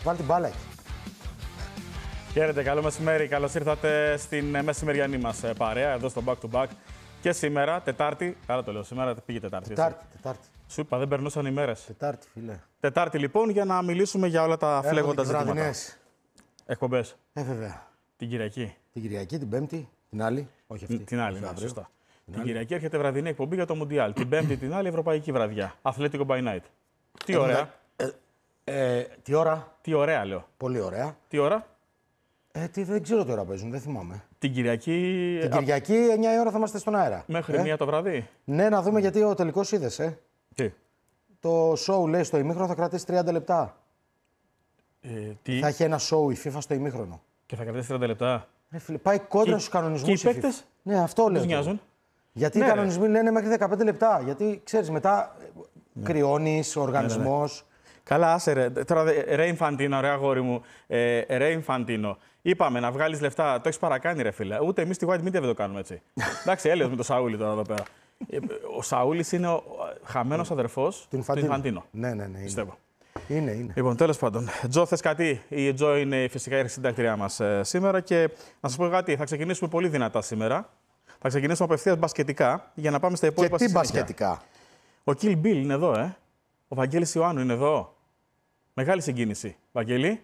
Βάλει την μπάλα εκεί. Χαίρετε, καλό μεσημέρι. Καλώς ήρθατε στην μεσημεριανή μας παρέα εδώ στο Back to Back. Και σήμερα, Τετάρτη. Καλά το λέω, σήμερα πήγε Τετάρτη. Τετάρτη. Σου είπα, δεν περνούσαν οι μέρες. Τετάρτη, φίλε. Τετάρτη, λοιπόν, για να μιλήσουμε για όλα τα φλέγοντα ζητήματα. Εκπομπές. Βέβαια. Την Κυριακή. Την Κυριακή, την Πέμπτη, την άλλη. Όχι αυτή. Την άλλη, ναι, σωστά. Την Κυριακή έρχεται βραδινή εκπομπή για το Μουντιάλ. Την Πέμπτη, την άλλη, ευρωπαϊκή βραδιά. Atletico by night. Τι ωραία. Τι ώρα. Τι ωραία, λέω. Πολύ ωραία. Τι ώρα. Δεν ξέρω τώρα παίζουν, δεν θυμάμαι. Την Κυριακή. Την Κυριακή, 9 η ώρα θα είμαστε στον αέρα. Μέχρι 1 το βράδυ. Ναι, να δούμε γιατί ο τελικός είδες, Τι. Το show, λέει, στο ημίχρονο θα κρατήσει 30 λεπτά. Τι. Θα έχει ένα show η FIFA στο ημίχρονο. Και θα κρατήσει 30 λεπτά. Φίλε, πάει κόντρα στους κανονισμούς. Και οι παίκτες. Ναι, αυτό λέω. Τους νοιάζουν. Γιατί οι κανονισμοί λένε μέχρι 15 λεπτά. Γιατί ξέρεις, μετά κρυώνεις, ο οργανισμός. Καλά, άσε ρε. Τώρα, ρε Ινφαντίνο, ρε αγόρι μου. Ρε Ινφαντίνο. Είπαμε να βγάλεις λεφτά. Το έχεις παρακάνει, ρε φίλε. Ούτε εμείς στη White Media δεν το κάνουμε έτσι. Εντάξει, έλεος με το Σαούλη τώρα εδώ πέρα. Ο Σαούλης είναι ο χαμένος αδερφός του Ινφαντίνο. Ναι. Πιστεύω. Είναι. Λοιπόν, τέλος πάντων. Τζο, θες κάτι? Η Τζο είναι φυσικά η συντακτηριά μας σήμερα και να σας πω κάτι. Θα ξεκινήσουμε πολύ δυνατά σήμερα. Θα ξεκινήσουμε απευθείας μπασκετικά για να πάμε στα υπόλοιπα. Και τι μπασκετικά. Ο Kill Bill είναι εδώ, Ο Βαγγέλης Ιωάννου είναι εδώ. Μεγάλη συγκίνηση. Βαγγέλη.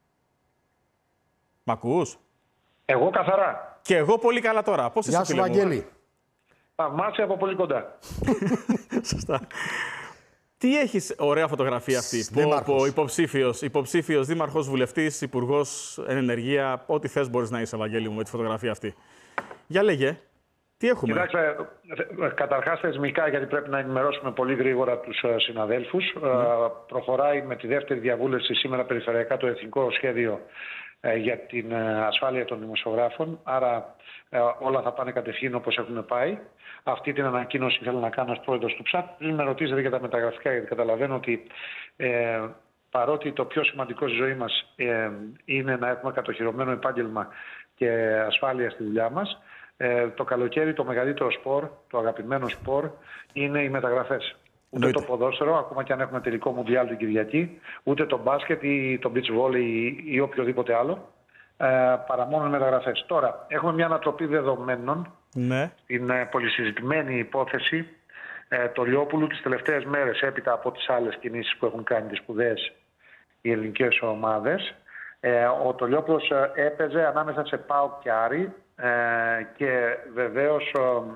Μ' ακούς? Εγώ καθαρά. Και εγώ πολύ καλά τώρα. Πώς είσαι, φίλε μου? Γεια σου, Βαγγέλη. Θαυμάσια από πολύ κοντά. Σωστά. Τι έχεις ωραία φωτογραφία αυτή. Υποψήφιος δήμαρχος, βουλευτής, υπουργός, ενεργεία. Ό,τι θες μπορείς να είσαι, Βαγγέλη μου, με τη φωτογραφία αυτή. Για λέγε. Τι έχουμε. Κοιτάξτε, καταρχάς θεσμικά, γιατί πρέπει να ενημερώσουμε πολύ γρήγορα τους συναδέλφους. Προχωράει με τη δεύτερη διαβούλευση σήμερα περιφερειακά το Εθνικό Σχέδιο για την ασφάλεια των δημοσιογράφων. Άρα όλα θα πάνε κατευθείαν όπως έχουν πάει. Αυτή την ανακοίνωση θέλω να κάνω ως πρόεδρος του ΨΑΤ. Πριν με ρωτήσετε για τα μεταγραφικά, γιατί καταλαβαίνω ότι παρότι το πιο σημαντικό στη ζωή μας είναι να έχουμε κατοχυρωμένο επάγγελμα και ασφάλεια στη δουλειά μας, το καλοκαίρι το μεγαλύτερο σπορ, το αγαπημένο σπορ, είναι οι μεταγραφές. Ούτε το ποδόσφαιρο, ακόμα και αν έχουμε τελικό Μουντιάλ την Κυριακή, ούτε το μπάσκετ ή το beach volley ή οποιοδήποτε άλλο, παρά μόνο μεταγραφές. Τώρα, έχουμε μια ανατροπή δεδομένων στην πολυσυζητημένη υπόθεση Τολιόπουλου τις τελευταίες μέρες, έπειτα από τις άλλες κινήσεις που έχουν κάνει τις σπουδαίες οι ελληνικές ομάδες. Ο Τολιόπουλος έπαιζε ανάμεσα σε ΠΑΟΚ και Άρη και βεβαίως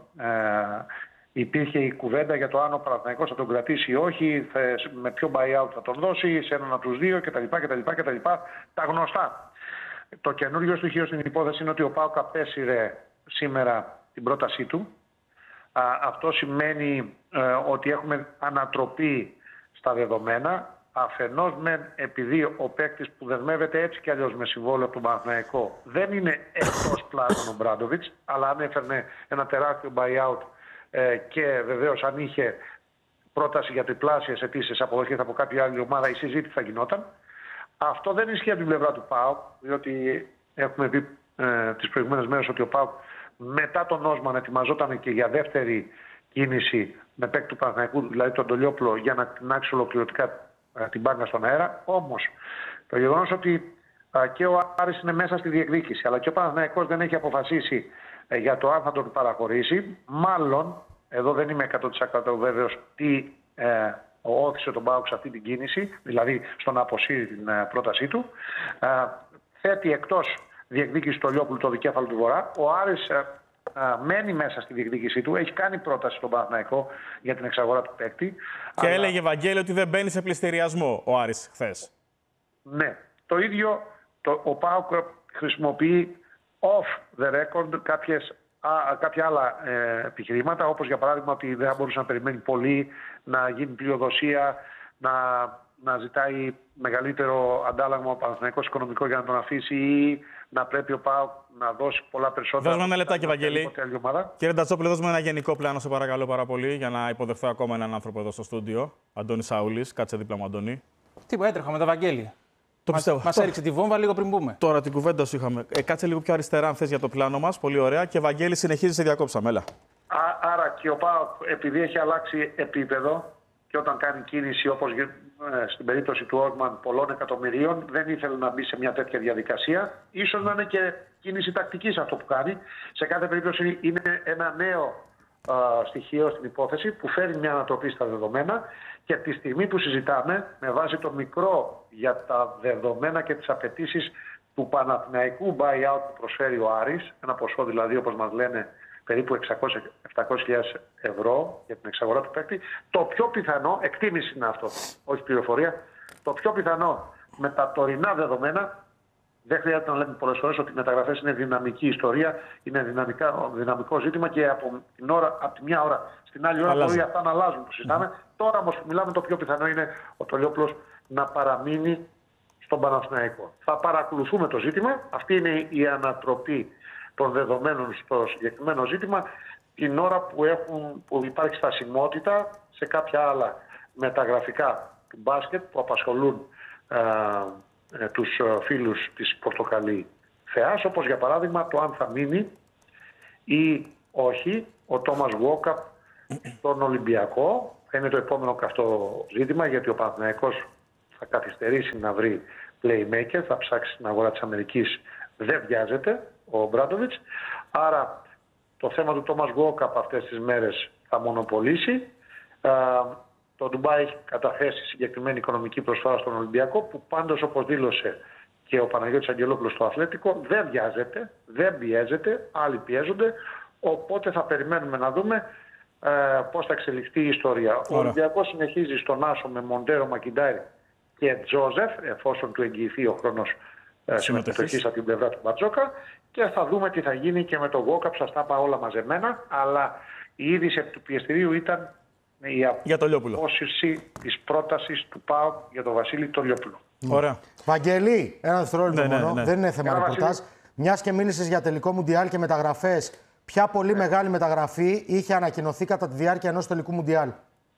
υπήρχε η κουβέντα για το αν ο Παναθηναϊκός θα τον κρατήσει ή όχι, με ποιο buyout θα τον δώσει, σε έναν από τους δύο κτλ. Τα γνωστά. Το καινούριο στοιχείο στην υπόθεση είναι ότι ο ΠΑΟΚ απέσυρε σήμερα την πρότασή του. Αυτό σημαίνει ότι έχουμε ανατροπή στα δεδομένα. Αφενός επειδή ο παίκτης που δεσμεύεται έτσι κι αλλιώς με συμβόλαιο από τον Παναθηναϊκό δεν είναι εκτός πλάνων ο Μπράντοβιτς, αλλά αν έφερνε ένα τεράστιο buyout και βεβαίως αν είχε πρόταση για τριπλάσιες αιτήσεις αποδοχές από κάποια άλλη ομάδα, η συζήτηση θα γινόταν. Αυτό δεν ισχύει από την πλευρά του ΠΑΟΚ, διότι έχουμε πει τις προηγούμενες μέρες ότι ο ΠΑΟΚ μετά τον Όσμαν ετοιμαζόταν και για δεύτερη κίνηση με παίκτη του Παναθηναϊκού, δηλαδή τον Τολιόπουλο, για να τεινάξει ολοκληρωτικά την μπάγκα στον αέρα. Όμως το γεγονός ότι και ο Άρης είναι μέσα στη διεκδίκηση, αλλά και ο Παναθηναϊκός δεν έχει αποφασίσει για το αν θα τον παραχωρήσει, μάλλον, εδώ δεν είμαι 100% βέβαιος τι όθησε τον ΠΑΟΚ σε αυτή την κίνηση, δηλαδή στο να αποσύρει την πρότασή του, θέτει εκτός διεκδίκηση του Τολιόπουλου το δικέφαλο του Βορρά. Ο Άρης μένει μέσα στη διεκδίκησή του, έχει κάνει πρόταση στον Παναθηναϊκό για την εξαγορά του παίκτη. Και έλεγε, Βαγγέλη, ότι δεν μπαίνει σε πληστηριασμό ο Άρης χθες. Ναι. Το ίδιο ο ΠΑΟΚ χρησιμοποιεί off the record κάποια άλλα επιχειρήματα, όπως για παράδειγμα ότι δεν θα μπορούσε να περιμένει πολύ, να γίνει πλειοδοσία, να ζητάει μεγαλύτερο αντάλλαγμα ο Παναθηναϊκός οικονομικό για να τον αφήσει ή να πρέπει ο ΠΑΟΚ να δώσει πολλά περισσότερα. Δώσουμε ένα λεπτάκι, Βαγγέλη. Κύριε Ντατσόπουλε, δώσουμε ένα γενικό πλάνο, σε παρακαλώ πάρα πολύ, για να υποδεχθώ ακόμα έναν άνθρωπο εδώ στο στούντιο. Αντώνης Σαούλης, κάτσε δίπλα μου, Αντώνη. Τίποτα, έτρεχα με το Βαγγέλη. Το πιστεύω. Μας έριξε τη βόμβα λίγο πριν μπούμε. Τώρα την κουβέντα σου είχαμε. Κάτσε λίγο πιο αριστερά, αν θες, για το πλάνο μας. Πολύ ωραία. Και Βαγγέλη, συνεχίζει, σε διακόψαμε. Έλα. Άρα και ο ΠΑΟΚ, επειδή έχει αλλάξει επίπεδο και όταν κάνει κίνηση όπως στην περίπτωση του Όρμαν πολλών εκατομμυρίων, δεν ήθελε να μπει σε μια τέτοια διαδικασία. Ίσως να είναι και κίνηση τακτικής αυτό που κάνει. Σε κάθε περίπτωση είναι ένα νέο στοιχείο στην υπόθεση που φέρει μια ανατροπή στα δεδομένα και τη στιγμή που συζητάμε, με βάση το μικρό για τα δεδομένα και τις απαιτήσεις του Παναθηναϊκού buyout που προσφέρει ο Άρης, ένα ποσό δηλαδή όπως μας λένε περίπου 700.000 ευρώ για την εξαγορά του παίκτη, το πιο πιθανό, εκτίμηση είναι αυτό, όχι πληροφορία, το πιο πιθανό με τα τωρινά δεδομένα, δεν χρειάζεται να λέμε πολλές φορές ότι οι μεταγραφές είναι δυναμική ιστορία, είναι δυναμικό ζήτημα και από τη μια ώρα στην άλλη ώρα μπορεί αυτά να αλλάζουν που συζητάμε. Τώρα όμως που μιλάμε, το πιο πιθανό είναι ο Τολιόπουλος να παραμείνει στον Παναθηναϊκό. Θα παρακολουθούμε το ζήτημα. Αυτή είναι η ανατροπή των δεδομένων στο συγκεκριμένο ζήτημα την ώρα που υπάρχει στασιμότητα σε κάποια άλλα μεταγραφικά του μπάσκετ που απασχολούν τους φίλους της Πορτοκαλί Θεάς, όπως για παράδειγμα το αν θα μείνει ή όχι ο Τόμας Γουόκαπ στον Ολυμπιακό. Θα είναι το επόμενο καυτό ζήτημα, γιατί ο Παναθηναϊκός θα καθυστερήσει να βρει playmaker, θα ψάξει στην αγορά της Αμερικής, δεν βιάζεται ο Μπράντοβιτς. Άρα το θέμα του Τόμας Γουόκαπ αυτές τις μέρες θα μονοπολίσει. Το Ντουμπάι έχει καταθέσει συγκεκριμένη οικονομική προσφορά στον Ολυμπιακό, που πάντως, όπως δήλωσε και ο Παναγιώτης Αγγελόπουλος στο Αθλέτικο, δεν βιάζεται, δεν πιέζεται, άλλοι πιέζονται, οπότε θα περιμένουμε να δούμε πώς θα εξελιχθεί η ιστορία. Ο Ολυμπιακός συνεχίζει στον άσο με Μοντέρο, Μακιντάιρ και Τζόζεφ, εφόσον του εγγυηθεί ο χρόνος συμμετοχής από την πλευρά του Μπατζόκα, και θα δούμε τι θα γίνει και με τον Γόκαπ. Σας τα είπα όλα μαζεμένα, αλλά η είδηση του πιεστηρίου ήταν η απόσυρση της πρότασης του ΠΑΟΚ για τον Βασίλη Τολιόπουλο. Ωραία. Βαγγελή, ένα δευτερόλεπτο μόνο. Δεν είναι θέμα ρεπορτάζ. Μιας και μίλησες για τελικό Μουντιάλ και μεταγραφές, ποια πολύ μεγάλη μεταγραφή είχε ανακοινωθεί κατά τη διάρκεια ενός τελικού Μουντιάλ?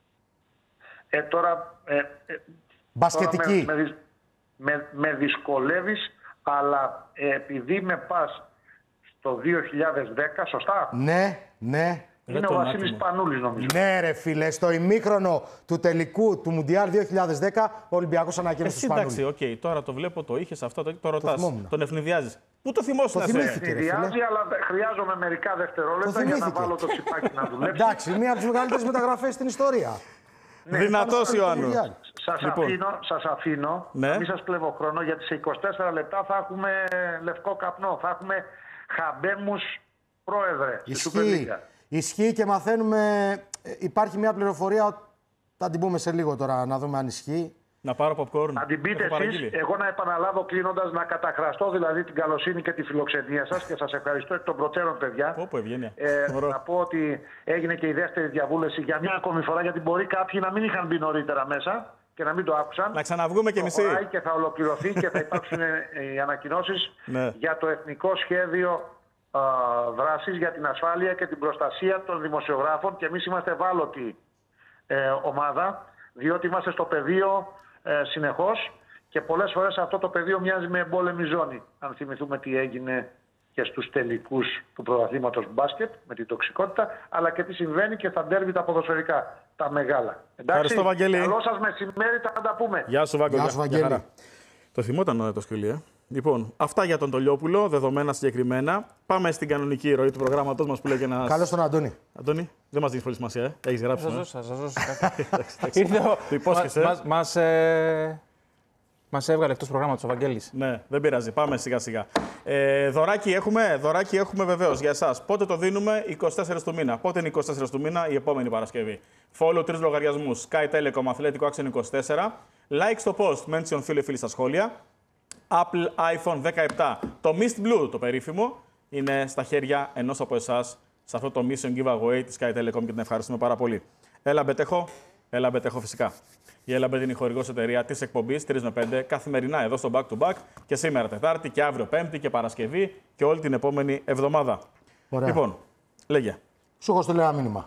Μπασκετική. Τώρα με δυσκολεύεις, αλλά επειδή με πας στο 2010, σωστά? Ναι. Είναι ο Βασίλης Πανούλης, νομίζω. Ναι, ρε φίλε, στο ημίχρονο του τελικού του Μουντιάλ 2010, ο Ολυμπιακός ανακοίνωσε τον Σπανούλη. Εντάξει, τώρα το βλέπω, το είχες αυτό, το ρωτάς, τον ευνηδιάζεις. Πού το θυμόσαι? Ευνηδιάζει, αλλά χρειάζομαι μερικά δευτερόλεπτα για να βάλω το τσιπάκι να δουλέψει. Εντάξει, μία από τις μεγαλύτερες μεταγραφές στην ιστορία. Δυνατός Ιωάννου. Σας αφήνω, να μην σας κλέβω χρόνο, γιατί σε 24 λεπτά θα έχουμε λευκό καπνό, θα έχουμε Χαμπέμους πρόεδρε στη Σούπερ Λίγκα. Ισχύει και μαθαίνουμε, υπάρχει μια πληροφορία, θα την πούμε σε λίγο τώρα, να δούμε αν ισχύει. Να πάρω popcorn. Να την πείτε εσείς, εγώ να επαναλάβω κλείνοντας, να καταχραστώ δηλαδή την καλοσύνη και τη φιλοξενία σας και σας ευχαριστώ εκ των προτέρων, παιδιά. Όπου ευγένεια. Να πω ότι έγινε και η δεύτερη διαβούλευση για μια ακόμη φορά, γιατί μπορεί κάποιοι να μην είχαν μπει νωρίτερα μέσα και να μην το άκουσαν. Να ξαναβγούμε και μισή. Και θα ολοκληρωθεί και θα υπάρξουν οι ανακοινώσεις για το εθνικό σχέδιο δράσης για την ασφάλεια και την προστασία των δημοσιογράφων, και εμείς είμαστε ευάλωτη ομάδα, διότι είμαστε στο πεδίο συνεχώς και πολλές φορές αυτό το πεδίο μοιάζει με εμπόλεμη ζώνη. Αν θυμηθούμε τι έγινε και στους τελικούς του πρωταθλήματος μπάσκετ με την τοξικότητα, αλλά και τι συμβαίνει και στα ντέρμπι τα ποδοσφαιρικά, τα μεγάλα. Ευχαριστώ, Βαγγέλη. Καλό σας μεσημέρι, θα τα πούμε. Γεια σου, Βαγγέλη. Το θυμόταν το σκυλί, Λοιπόν, αυτά για τον Τολιόπουλο, δεδομένα συγκεκριμένα. Πάμε στην κανονική ροή του προγράμματός μας που λέγει ένας... Καλώς τον Αντώνη. Αντώνη, δεν μας δίνεις πολύ σημασία, Έχεις γράψει. Σας δώσω κάτι. Ήρθε το υπόσχεσαι. Μας έβγαλε εκτός προγράμματος ο Βαγγέλης. Ναι, δεν πειράζει. Πάμε σιγά-σιγά. Δωράκι έχουμε βεβαίως για εσάς. Πότε το δίνουμε? 24 του μήνα. Πότε είναι 24 του μήνα? Η επόμενη Παρασκευή. Follow 3 λογαριασμούς. Sky Telecom, Αθλέτικο Action 24. Like στο post, mention φίλοι στα σχόλια. Apple iPhone 17. Το Mist Blue, το περίφημο, είναι στα χέρια ενός από εσάς σε αυτό το Mission Giveaway της Sky Telecom και την ευχαριστούμε πάρα πολύ. Έλα Μπετέχο φυσικά. Η Έλαμπετ είναι η χορηγός εταιρεία της εκπομπής 3 με 5 καθημερινά εδώ στο Back to Back και σήμερα Τετάρτη και αύριο Πέμπτη και Παρασκευή και όλη την επόμενη εβδομάδα. Ωραία. Λοιπόν, λέγε. Σου έχω στείλει ένα μήνυμα.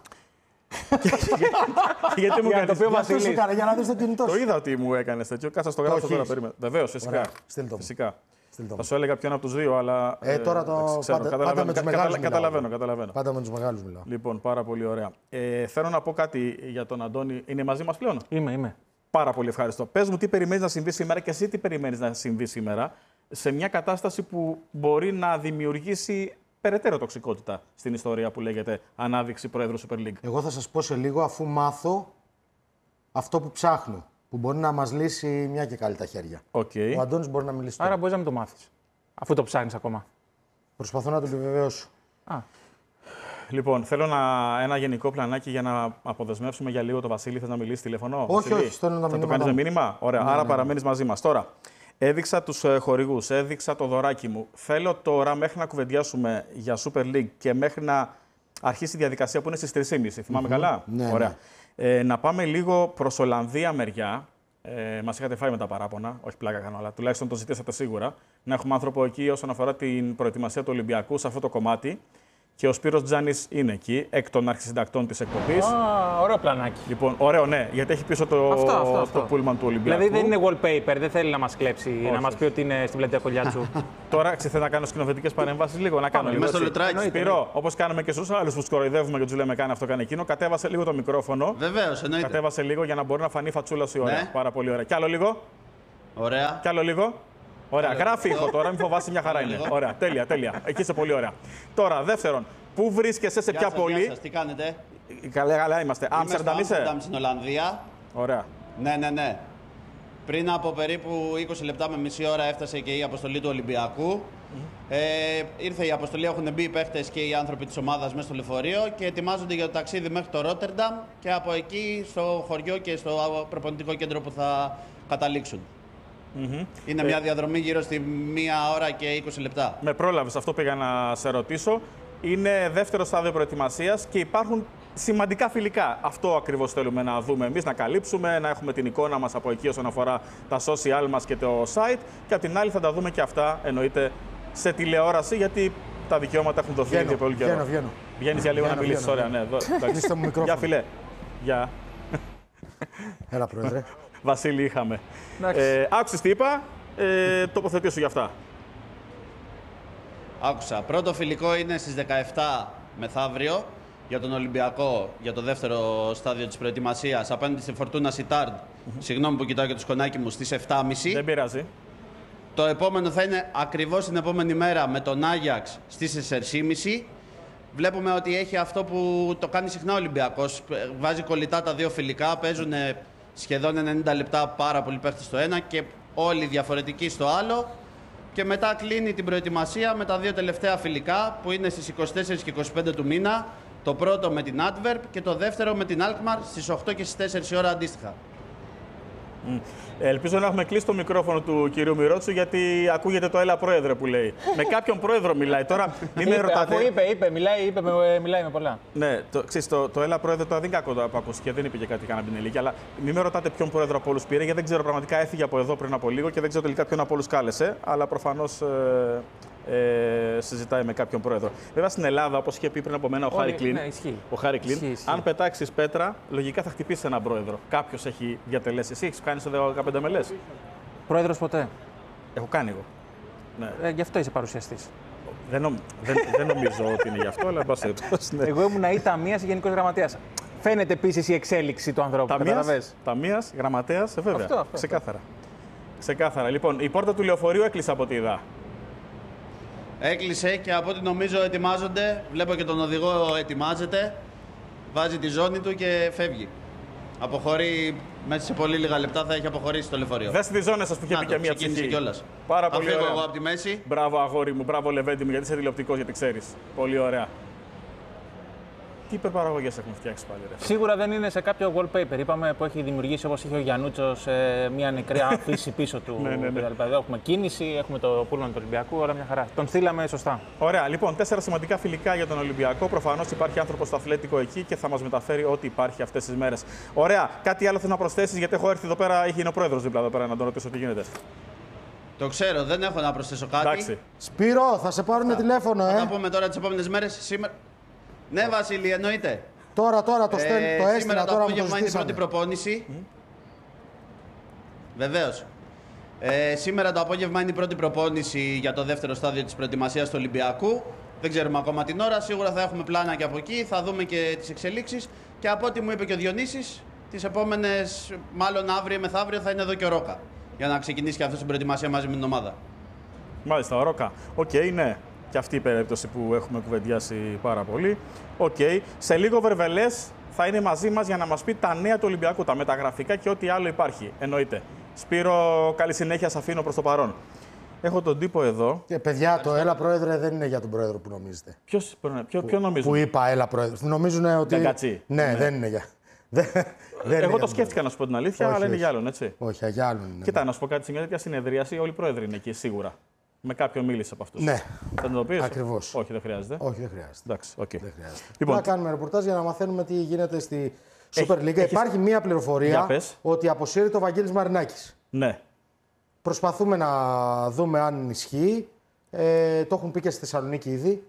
Γιατί μου έκανες για να δεις το κινητό σου. Το είδα ότι μου έκανες τέτοιο. Κάτσα στο γράψω τώρα, περίμενα. Βεβαίως, φυσικά. Θα σου έλεγα ποιον από τους δύο, αλλά. Τώρα το. Πάντα με τους μεγάλους. Καταλαβαίνω. Πάντα με τους μεγάλους μιλάω. Λοιπόν, πάρα πολύ ωραία. Θέλω να πω κάτι για τον Αντώνη. Είναι μαζί μας πλέον? Είμαι. Πάρα πολύ ευχαριστώ. Πες μου τι περιμένεις να συμβεί σήμερα και εσύ τι περιμένεις να συμβεί σήμερα σε μια κατάσταση που μπορεί να δημιουργήσει περαιτέρω τοξικότητα στην ιστορία που λέγεται ανάδειξη Προέδρου Super League. Εγώ θα σας πω σε λίγο, αφού μάθω αυτό που ψάχνω, που μπορεί να μας λύσει μια και καλή τα χέρια. Okay. Ο Αντώνης μπορεί να μιλήσει. Άρα μπορείς να μην το μάθεις, αφού το ψάχνεις ακόμα. Προσπαθώ να το επιβεβαιώσω. Λοιπόν, θέλω ένα γενικό πλανάκι για να αποδεσμεύσουμε για λίγο το Βασίλη. Θες να μιλήσεις τηλέφωνο? Όχι, Βασίλη? όχι, στέλνω ένα Θα το μήνυμα. κάνεις μήνυμα? Ωραία, άρα ναι. παραμένεις μαζί μας. Τώρα, έδειξα τους χορηγούς, έδειξα το δωράκι μου. Θέλω τώρα μέχρι να κουβεντιάσουμε για Super League και μέχρι να αρχίσει η διαδικασία που είναι στις 3.30. Θυμάμαι καλά? Ναι, ωραία. Να πάμε λίγο προς Ολλανδία μεριά. Μας είχατε φάει με τα παράπονα, όχι πλάκα κάνω, αλλά τουλάχιστον το ζητήσατε σίγουρα. Να έχουμε άνθρωπο εκεί όσον αφορά την προετοιμασία του Ολυμπιακού σε αυτό το κομμάτι. Και ο Σπύρος Τζάνης είναι εκεί, εκ των αρχισυντακτών της εκπομπής. Ωραίο πλανάκι. Λοιπόν, ωραίο, ναι, γιατί έχει πίσω το πούλμαν του Ολυμπιακού. Δηλαδή δεν είναι wallpaper, δεν θέλει να μας κλέψει, να μας πει ότι είναι στην πλατεία Κολιάτσου. Τώρα θέλω να κάνω σκηνοθετικές παρεμβάσεις λίγο, να κάνω λίγο. Σπύρο, όπως κάνουμε και στους άλλους που τους κοροϊδεύουμε και τους λέμε κάνε αυτό, κάνε εκείνο, κατέβασε λίγο το μικρόφωνο. Βεβαίως, εννοείται. Κατέβασε λίγο για να μπορεί να φανεί φατσούλα η ώρα. Ναι. Πάρα πολύ ωραία. Κι άλλο λίγο. Ωραία. Κι άλλο λίγο. Ωραία, γράφει ήχο τώρα, μην φοβάσαι, μια χαρά είναι. Ωραία, τέλεια, τέλεια. Εκεί είσαι πολύ ωραία. Τώρα, δεύτερον, πού βρίσκεσαι, σε ποια πόλη? Γεια σας, τι κάνετε? Καλά είμαστε. Άμστερνταμ είσαι? Άμστερνταμ στην Ολλανδία. Ωραία. Ναι. Πριν από περίπου 20 λεπτά με μισή ώρα έφτασε και η αποστολή του Ολυμπιακού. Ήρθε η αποστολή, έχουν μπει οι παίχτες και οι άνθρωποι της ομάδας μέσα στο λεωφορείο και ετοιμάζονται για το ταξίδι μέχρι το Ρότερνταμ και από εκεί στο χωριό και στο προπονητικό κέντρο που θα καταλήξουν. Είναι μια διαδρομή γύρω στη 1 ώρα και 20 λεπτά. Με πρόλαβες, αυτό πήγα να σε ρωτήσω. Είναι δεύτερο στάδιο προετοιμασίας και υπάρχουν σημαντικά φιλικά. Αυτό ακριβώς θέλουμε να δούμε εμείς, να καλύψουμε, να έχουμε την εικόνα μας από εκεί όσον αφορά τα social μας και το site. Και απ' την άλλη θα τα δούμε και αυτά, εννοείται, σε τηλεόραση, γιατί τα δικαιώματα έχουν δοθεί ήδη πολύ καιρό. Βγαίνω. Βγαίνεις για λίγο να μιλήσεις, ωραία, ναι. Κλείστε μου μικρόφωνο. Γεια φιλέ. Γεια. Έλα, Πρόεδρε. Βασίλη, είχαμε. Άκουσες τι είπα, τοποθετήσου για αυτά. Άκουσα. Πρώτο φιλικό είναι στις 17 μεθαύριο για τον Ολυμπιακό, για το δεύτερο στάδιο της προετοιμασίας, απέναντι στη Φορτούνα Σιτάρντ. Συγγνώμη που κοιτάω και το σκονάκι μου, στις 7.30. Δεν πειράζει. Το επόμενο θα είναι ακριβώς την επόμενη μέρα με τον Άγιαξ στις 4.30. Βλέπουμε ότι έχει αυτό που το κάνει συχνά ο Ολυμπιακός. Βάζει κολλητά τα δύο φιλικά, παίζουν σχεδόν 90 λεπτά πάρα πολλοί παίχτες στο ένα και όλοι διαφορετικοί στο άλλο. Και μετά κλείνει την προετοιμασία με τα δύο τελευταία φιλικά που είναι στις 24 και 25 του μήνα. Το πρώτο με την Adverb και το δεύτερο με την Alkmaar στις 8 και στις 4 η ώρα αντίστοιχα. Ελπίζω να έχουμε κλείσει το μικρόφωνο του κυρίου Μυρότσου, γιατί ακούγεται το «Έλα Πρόεδρε» που λέει. Με κάποιον πρόεδρο μιλάει. Τώρα μην με ρωτάτε. Αφού μιλάει με πολλά. Ναι, το «Έλα Πρόεδρε» τώρα δεν είναι κακό που ακούστηκε, δεν είπε και κάτι κανένα μπινελίκι. Αλλά μην με ρωτάτε ποιον πρόεδρο από όλους πήρε, γιατί δεν ξέρω, πραγματικά έφυγε από εδώ πριν από λίγο και δεν ξέρω τελικά ποιον από όλους κάλεσε. Αλλά προφανώς συζητάει με κάποιον πρόεδρο. Βέβαια στην Ελλάδα, όπως είχε πει πριν από μένα ο Χάρι Κλίν, αν πετάξεις πέτρα, λογικά θα χτυπήσει έναν πρόεδρο. Κάποιος έχει διατελέσει. Εσύ έχεις κάνει σε 15 μελές? Πρόεδρος ποτέ. Έχω κάνει εγώ. Ναι. Γι' αυτό είσαι παρουσιαστής. Δεν νομίζω ότι είναι γι' αυτό, αλλά πας έτσι. Εγώ ήμουν ή ταμείας ή γενικός γραμματέας. Φαίνεται επίσης η εξέλιξη του ανθρώπου. Ταμείας, γραμματέας, βέβαια. Αυτό. Ξεκάθαρα. Λοιπόν, η πόρτα του λεωφορείου έκλεισε από ό,τι είδα. Έκλεισε και από ό,τι νομίζω ετοιμάζονται. Βλέπω και τον οδηγό ετοιμάζεται. Βάζει τη ζώνη του και φεύγει. Αποχωρεί μέσα σε πολύ λίγα λεπτά, θα έχει αποχωρήσει το λεωφορείο. Δες τη ζώνη σας που είχε πει και μία ψυχή. Κιόλας. Πάρα πολύ ωραία. Εγώ από τη μέση. Μπράβο αγόρι μου, μπράβο Λεβέντη μου, γιατί είσαι τηλεοπτικός, γιατί ξέρεις. Πολύ ωραία. Τι υπερπαραγωγές έχουμε φτιάξει πάλι, ρε? Σίγουρα δεν είναι σε κάποιο wallpaper. Είπαμε που έχει δημιουργήσει, όπως είχε ο Γιαννούτσος, μια νεκρή αφήση πίσω του. Ναι. Εδώ έχουμε κίνηση, έχουμε το πούλμαν του Ολυμπιακού, όλα μια χαρά. Τον στείλαμε σωστά. Ωραία, λοιπόν, 4 σημαντικά φιλικά για τον Ολυμπιακό. Προφανώς υπάρχει άνθρωπος στο αθλέτικο εκεί και θα μας μεταφέρει ό,τι υπάρχει αυτές τις μέρες. Ωραία, κάτι άλλο θέλω να προσθέσεις, γιατί έχω έρθει εδώ πέρα, είναι ο πρόεδρος δίπλα εδώ πέρα, να τον ρωτήσω τι γίνεται. Το ξέρω, δεν έχω να προσθέσω κάτι. Εντάξει. Σπύρο, θα σε πάρουν τηλέφωνο, Θα τα πούμε τώρα τις επόμενες μέρες. Σήμερα. Ναι, Βασίλη, εννοείται. Τώρα το έστειλα. Σήμερα το τώρα απόγευμα είναι η πρώτη προπόνηση. Βεβαίως. Σήμερα το απόγευμα είναι η πρώτη προπόνηση για το δεύτερο στάδιο της προετοιμασίας του Ολυμπιακού. Δεν ξέρουμε ακόμα την ώρα. Σίγουρα θα έχουμε πλάνα και από εκεί. Θα δούμε και τις εξελίξεις. Και από ό,τι μου είπε και ο Διονύσης, τις επόμενες, μάλλον αύριο μεθαύριο θα είναι εδώ και ο Ρόκα. Για να ξεκινήσει και αυτό στην προετοιμασία μαζί με την ομάδα. Μάλιστα, ο Ρόκα. Οκ, ναι. Και αυτή η περίπτωση που έχουμε κουβεντιάσει πάρα πολύ. Οκ. Σε λίγο ο Βερβελές θα είναι μαζί μας για να μας πει τα νέα του Ολυμπιακού, τα μεταγραφικά και ό,τι άλλο υπάρχει. Εννοείται. Σπύρο, καλή συνέχεια, σας αφήνω προς το παρόν. Έχω τον τύπο εδώ. Παιδιά, το έλα πρόεδρε δεν είναι για τον πρόεδρο που νομίζετε. Ποιο νομίζουν? Που είπα έλα πρόεδρε. Νομίζουν ότι. Γκαγκατσί. Ναι, δεν είναι για. Εγώ το σκέφτηκα να σου πω την αλήθεια, αλλά είναι για άλλον, έτσι. Όχι, για άλλον είναι. Κοίτα, να σου πω κάτι, σε μια τέτοια συνεδρίαση όλοι οι πρόεδροι είναι εκεί σίγουρα. Με κάποιον μίλησε από αυτού. Ναι. Θα το πει. Ακριβώς. Όχι, δεν χρειάζεται. Όχι, δεν χρειάζεται. Εντάξει, okay. Δεν χρειάζεται. Λοιπόν, να κάνουμε ρεπορτάζ για να μαθαίνουμε τι γίνεται στη Super League. Υπάρχει μία πληροφορία ότι αποσύρεται ο Βαγγέλης Μαρινάκης. Ναι. Προσπαθούμε να δούμε αν ισχύει. Το έχουν πει και στη Θεσσαλονίκη ήδη.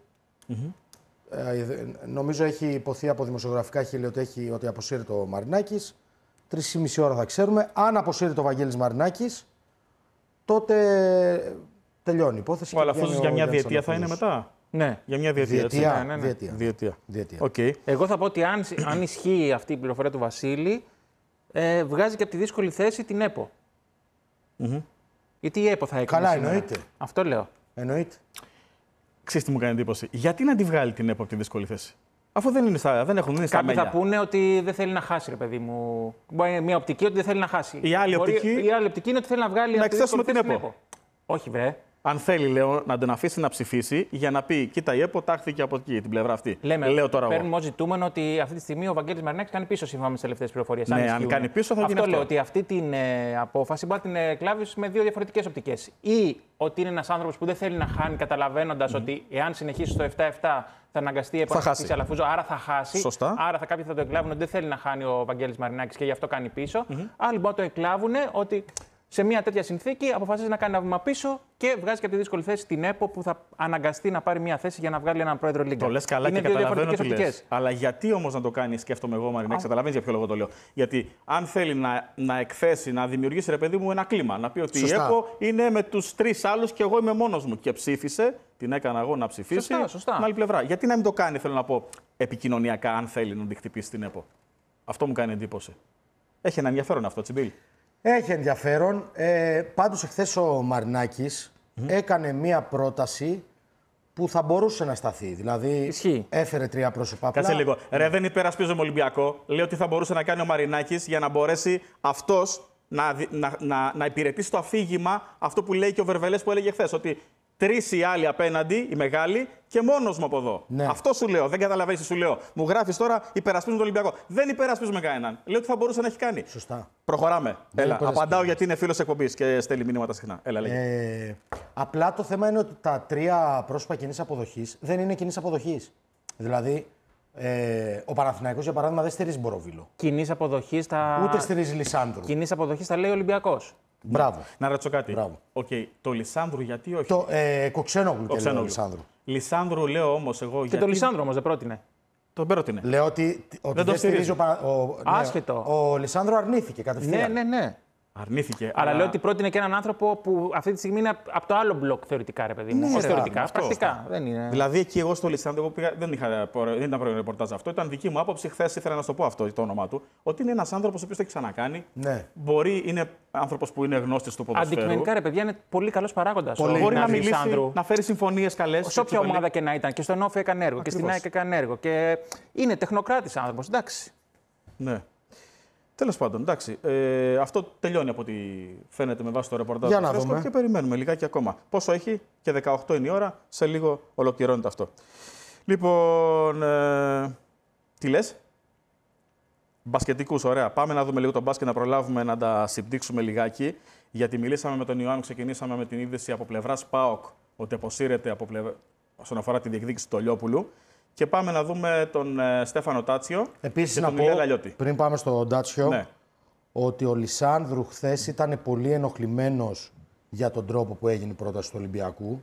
Νομίζω έχει υποθεί από δημοσιογραφικά χείλη ότι αποσύρεται ο Μαρινάκης. 3,5 ώρα θα ξέρουμε. Αν αποσύρεται ο Βαγγέλης Μαρινάκης, τότε τελειώνει η υπόθεση. Αλλά αυτό για μια διετία θα είναι μετά. Ναι. Για μια διετία. Διετία. Okay. Εγώ θα πω ότι αν ισχύει αυτή η πληροφορία του Βασίλη, βγάζει και από τη δύσκολη θέση την ΕΠΟ. Γιατί η ΕΠΟ θα έκανε. Καλά, σήμερα. εννοείται. Αυτό λέω. Εννοείται. Ξέρεις τι μου κάνει εντύπωση. Γιατί να τη βγάλει την ΕΠΟ από τη δύσκολη θέση. Αφού δεν είναι στα μέλια. Κάποιοι θα πούνε ότι δεν θέλει να χάσει, ρε παιδί μου. Μπορεί να είναι μια οπτική ότι δεν θέλει να χάσει. Η άλλη οπτική είναι ότι θέλει να βγάλει. Να εκθέσουμε την ΕΠΟ. Όχι, βρε. Αν θέλει, λέω, να τον αφήσει να ψηφίσει για να πει: Κοίτα, η ΕΠΟ τάχθηκε από εκεί, την πλευρά αυτή. Λέω τώρα. Παίρνουμε ως ζητούμενο ότι αυτή τη στιγμή ο Βαγγέλης Μαρινάκης κάνει πίσω σύμφωνα με τις τελευταίες πληροφορίες. Ναι, αν κάνει πίσω θα γίνει αυτό. Λέω ότι αυτή την απόφαση μπορεί να την κλάβει με δύο διαφορετικές οπτικές. Ή ότι είναι ένας άνθρωπος που δεν θέλει να χάνει, καταλαβαίνοντας ότι εάν συνεχίσει στο 7-7 θα αναγκαστεί επαναστατήσει Αλαφούζο, άρα θα χάσει. Σωστά. Άρα κάποιοι θα το εκλάβουν ότι δεν θέλει να χάνει ο Βαγγέλης Μαρινάκης και γι' αυτό κάνει πίσω. Άλλοι μπορεί να το εκλάβουν ότι σε μια τέτοια συνθήκη αποφασίζει να κάνει ένα βήμα πίσω και βγάζει και από τη δύσκολη θέση την ΕΠΟ που θα αναγκαστεί να πάρει μια θέση για να βγάλει έναν πρόεδρο Λίγκα. Το λες καλά είναι και καταλαβαίνω τι λες. Αλλά γιατί όμως να το κάνει, σκέφτομαι εγώ, Μαρινάκη, καταλαβαίνεις για ποιο λόγο το λέω. Γιατί αν θέλει να εκθέσει, να δημιουργήσει, ρε παιδί μου, ένα κλίμα, να πει ότι η ΕΠΟ είναι με τους τρεις άλλους και εγώ είμαι μόνος μου και ψήφισε, την έκανα εγώ να ψηφίσει. Σωστά. Την άλλη πλευρά. Γιατί να μην το κάνει, θέλω να πω, επικοινωνιακά, αν θέλει να τη χτυπήσει την ΕΠΟ. Αυτό μου κάνει εντύπωση. Έχει ένα ενδιαφέρον αυτό, Τσιμπίλ. Έχει ενδιαφέρον. Πάντως, εχθές ο Μαρινάκης έκανε μία πρόταση που θα μπορούσε να σταθεί. Δηλαδή, έφερε τρία πρόσωπα. Κάτσε λίγο. Ρε, δεν υπερασπίζομαι Ολυμπιακό. Λέω ότι θα μπορούσε να κάνει ο Μαρινάκης για να μπορέσει αυτός να υπηρετήσει το αφήγημα αυτό που λέει και ο Βερβελές που έλεγε χθες. Ότι τρεις οι άλλοι απέναντι, οι μεγάλοι, και μόνος μου από εδώ. Ναι. Αυτό σου λέω. Δεν καταλαβαίνεις τι σου λέω. Μου γράφεις τώρα υπερασπίζουμε τον Ολυμπιακό. Δεν υπερασπίζουμε κανέναν. Λέω ότι θα μπορούσε να έχει κάνει. Σωστά. Προχωράμε. Έλα. Απαντάω γιατί είναι φίλος εκπομπής και στέλνει μηνύματα συχνά. Έλα, απλά το θέμα είναι ότι τα τρία πρόσωπα κοινής αποδοχής δεν είναι κοινής αποδοχής. Δηλαδή, ο Παναθηναϊκός, για παράδειγμα, δεν στηρίζει Μποροβίλο. Κοινής αποδοχής ούτε στηρίζει Λισάνδρου. Κοινής αποδοχής τα λέει ο Ολυμπιακός. Μπράβο. Να ρωτήσω κάτι. Το Λισάνδρου γιατί όχι. Το Κοξένογλου και λέω Λισάνδρου. Λισάνδρου λέω όμως εγώ. Και το Λισάνδρου όμως δεν πρότεινε. Τον πρότεινε. Λέω ότι δεν στηρίζει Άσχετο. Ο Λισάνδρου αρνήθηκε κατευθείαν. Ναι. Αρνήθηκε. Αλλά λέω ότι πρότεινε και έναν άνθρωπο που αυτή τη στιγμή είναι από το άλλο μπλοκ θεωρητικά, ρε παιδί μου. Ναι, θεωρητικά. Πρακτικά. Δεν είναι. Δηλαδή εκεί εγώ στο Λισάνδρου δεν ήταν πρώτο ρεπορτάζ αυτό. Ήταν δική μου άποψη. Χθες ήθελα να σου το πω αυτό το όνομα του. Ότι είναι ένας άνθρωπος ο οποίος το έχει ξανακάνει. Ναι. Είναι άνθρωπος που είναι γνώστης του ποδοσφαίρου. Αντικειμενικά, ρε παιδιά, είναι πολύ καλός παράγοντας. Μπορεί να μιλήσει, να φέρει συμφωνίες καλές. Σε όποια ομάδα και να ήταν. Και στον Όφη έκανε έργο. Και στην ΑΕΚ έκανε έργο. Και είναι τεχνοκράτης άνθρωπος. Εντάξει. Ναι. Τέλος πάντων, εντάξει. Αυτό τελειώνει από ό,τι φαίνεται με βάση το ρεπορτάζ του Φρέσκο και περιμένουμε λιγάκι ακόμα. Πόσο έχει και 18 είναι η ώρα, σε λίγο ολοκληρώνεται αυτό. Λοιπόν, τι λες? Μπασκετικούς, ωραία. Πάμε να δούμε λίγο τον μπάσκετ, να προλάβουμε να τα συμπτύξουμε λιγάκι. Γιατί μιλήσαμε με τον Ιωάννου, ξεκινήσαμε με την είδηση από πλευράς ΠΑΟΚ ότι αποσύρεται όσον αφορά τη διεκδίκηση του Λιόπουλου. Και πάμε να δούμε τον Στέφανο Τάτσιο. Επίσης να πω, πριν πάμε στον Τάτσιο, ότι ο Λισάνδρου χθες ήταν πολύ ενοχλημένος για τον τρόπο που έγινε η πρόταση του Ολυμπιακού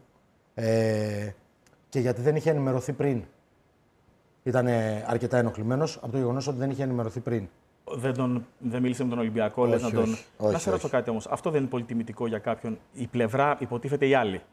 και γιατί δεν είχε ενημερωθεί πριν. Ήταν αρκετά ενοχλημένος από το γεγονός ότι δεν είχε ενημερωθεί πριν. Δεν μίλησε με τον Ολυμπιακό, λες να τον. Να σε ρωτήσω κάτι όμως. Αυτό δεν είναι πολύ τιμητικό για κάποιον. Η πλευρά υποτίθεται η άλλη.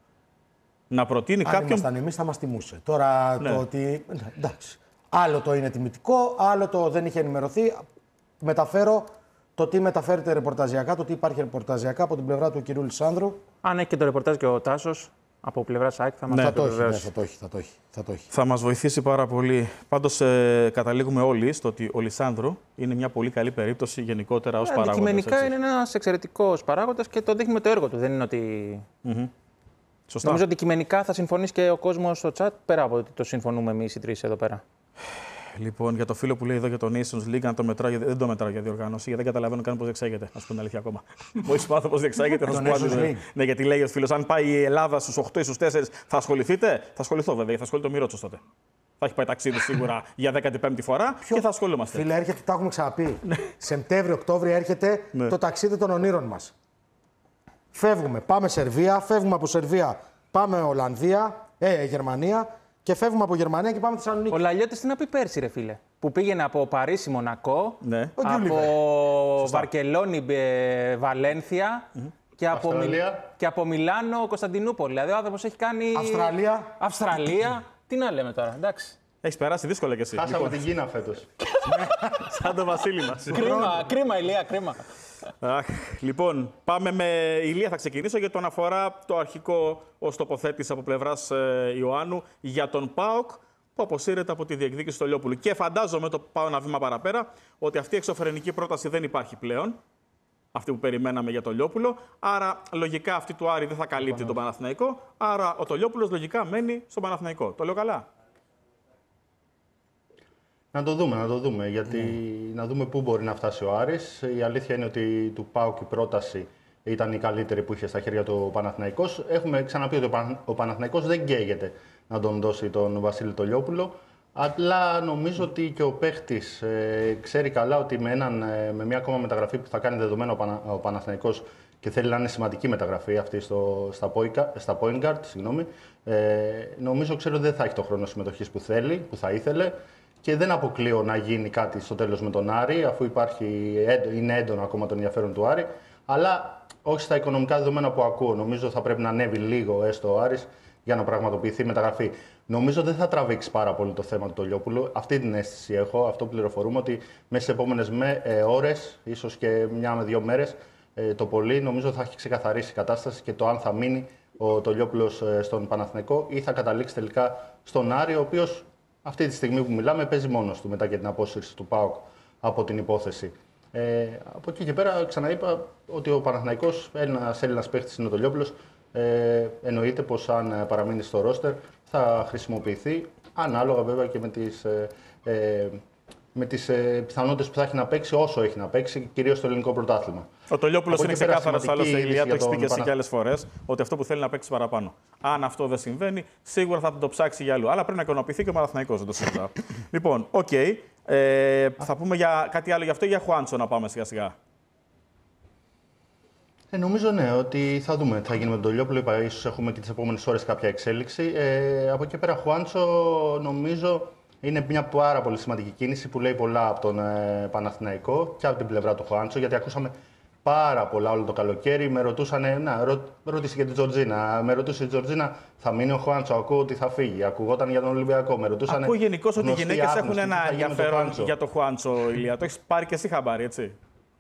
Να προτείνει αν κάποιον. Ήμασταν εμείς, θα μας τιμούσε. Τώρα το ότι. Εντάξει. Άλλο το είναι τιμητικό, άλλο το δεν είχε ενημερωθεί. μεταφέρω το τι μεταφέρεται ρεπορταζιακά, το τι υπάρχει ρεπορταζιακά από την πλευρά του κυρίου Λισάνδρου. Αν έχει και το ρεπορτάζ και ο Τάσος από πλευρά ΣΑΕΚ, θα μας το έχει. Θα το έχει. Θα μας βοηθήσει πάρα πολύ. Πάντως, καταλήγουμε όλοι στο ότι ο Λισάνδρου είναι μια πολύ καλή περίπτωση γενικότερα ως παράγοντας. Αντικειμενικά είναι ένας εξαιρετικός παράγοντας και το δείχνει με το έργο του. Δεν είναι ότι. Σωστά. Νομίζω ότι αντικειμενικά θα συμφωνήσει και ο κόσμος στο chat, πέρα από ότι το συμφωνούμε εμείς οι τρεις εδώ πέρα. Λοιπόν, για το φίλο που λέει εδώ για το Nations League, αν το μετράω, δεν το μετράω για διοργάνωση, γιατί δεν καταλαβαίνω καν πώς διεξάγεται. Α πούμε την αλήθεια ακόμα. Μόλις μάθω πώς διεξάγεται, θα σου πω. Ναι, γιατί λέει ο φίλος, αν πάει η Ελλάδα στους 8 ή στους 4, θα ασχοληθείτε. Θα ασχοληθώ βέβαια, θα ασχολείται ο Μυρότσος τότε. Θα έχει πάει ταξίδι σίγουρα για 15η φορά και θα ασχολούμαστε. Φίλε, έρχεται, τα έχουμε ξαναπεί. Σεπτέμβριο-Οκτώβριο έρχεται το ταξίδι των ονείρων μας. Φεύγουμε, πάμε Σερβία, φεύγουμε από Σερβία, πάμε Ολλανδία, Γερμανία. Και φεύγουμε από Γερμανία και πάμε στη Θεσσαλονίκη. Ο Λαλιώτης τι να πει πέρσι, ρε φίλε. Που πήγαινε από Παρίσι, Μονακό, ναι. από Βαρκελόνη, Βαλένθια και από Μιλάνο, Κωνσταντινούπολη. Δηλαδή ο άνθρωπος έχει κάνει. Αυστραλία. Τι να λέμε τώρα, εντάξει. Έχεις περάσει δύσκολα κι εσύ. Χάσαμε την Κίνα φέτος. Σαν το Βασίλη μας. Κρίμα, Ηλία, κρίμα. Λοιπόν, πάμε με Ηλία. Θα ξεκινήσω γιατί τον αφορά το αρχικό ως τοποθέτηση από πλευράς Ιωάννου για τον ΠΑΟΚ που αποσύρεται από τη διεκδίκηση του Λιόπουλου. Και φαντάζομαι, το πάω ένα βήμα παραπέρα, ότι αυτή η εξωφρενική πρόταση δεν υπάρχει πλέον. Αυτή που περιμέναμε για τον Λιόπουλο. Άρα, λογικά αυτή του Άρη δεν θα καλύπτει τον Παναθηναϊκό. Άρα, ο Τολιόπουλος λογικά μένει στον Παναθηναϊκό. Το λέω καλά. Να το δούμε. Γιατί να δούμε πού μπορεί να φτάσει ο Άρης. Η αλήθεια είναι ότι του ΠΑΟΚ η πρόταση ήταν η καλύτερη που είχε στα χέρια του Παναθηναϊκός. Έχουμε ξαναπεί ότι ο Παναθηναϊκός δεν καίγεται να τον δώσει τον Βασίλη Τολιόπουλο. Αλλά νομίζω ότι και ο παίχτης ξέρει καλά ότι με μια ακόμα μεταγραφή που θα κάνει δεδομένο ο Παναθηναϊκός και θέλει να είναι σημαντική μεταγραφή αυτή στα point guard, νομίζω ξέρει ότι δεν θα έχει το χρόνο συμμετοχής που θα ήθελε. Και δεν αποκλείω να γίνει κάτι στο τέλος με τον Άρη, αφού είναι έντονο ακόμα το ενδιαφέρον του Άρη. Αλλά όχι στα οικονομικά δεδομένα που ακούω. Νομίζω θα πρέπει να ανέβει λίγο έστω ο Άρης για να πραγματοποιηθεί η μεταγραφή. Νομίζω δεν θα τραβήξει πάρα πολύ το θέμα του Τολιόπουλου. Αυτή την αίσθηση έχω. Αυτό πληροφορούμε ότι μέσα στις επόμενες ώρες, ίσως και 1 με 2 μέρες, το πολύ, νομίζω θα έχει ξεκαθαρίσει η κατάσταση και το αν θα μείνει ο Τολιόπουλος στον Παναθηναϊκό ή θα καταλήξει τελικά στον Άρη, ο οποίος αυτή τη στιγμή που μιλάμε παίζει μόνος του μετά και την απόσυρση του ΠΑΟΚ από την υπόθεση. Από εκεί και πέρα ξαναείπα ότι ο Παναθηναϊκός, ένας Έλληνας παίχτης είναι ο Τολιόπουλος, εννοείται πως αν παραμείνει στο ρόστερ θα χρησιμοποιηθεί ανάλογα βέβαια και με τις πιθανότητες που θα έχει να παίξει όσο έχει να παίξει, κυρίως στο ελληνικό πρωτάθλημα. Ο Τολιόπουλος είναι ξεκάθαρος, άλλωστε, Ηλία, το έχεις πει και εσύ και άλλες φορές, ότι αυτό που θέλει να παίξει παραπάνω. Αν αυτό δεν συμβαίνει, σίγουρα θα το ψάξει για αλλού. Αλλά πρέπει να ικανοποιηθεί και ο Παναθηναϊκός, δεν το συζητάω. Λοιπόν, οκ. Θα πούμε για κάτι άλλο γι' αυτό ή για Χουάντσο να πάμε σιγά-σιγά. Νομίζω ναι, ότι θα δούμε τι θα γίνει με τον Τολιόπουλο. Ίσως έχουμε και τις επόμενες ώρες κάποια εξέλιξη. Από εκεί πέρα, Χουάντσο νομίζω είναι μια πάρα πολύ σημαντική κίνηση που λέει πολλά από τον Παναθηναϊκό και από την πλευρά του Χουάντσο, γιατί ακούσαμε πάρα πολλά όλο το καλοκαίρι. Με ρωτούσαν, ρώτησε και την Τζορτζίνα. Με ρωτούσε η Τζορτζίνα, θα μείνει ο Χουάντσο. Ακούω ότι θα φύγει. Ακούγονταν για τον Ολυμπιακό. Με ρωτούσαν. Ακούω γενικώς ότι οι γυναίκες έχουν ένα ενδιαφέρον για το Χουάντσο, Ηλία. Το έχεις πάρει και εσύ χαμπάρι, έτσι.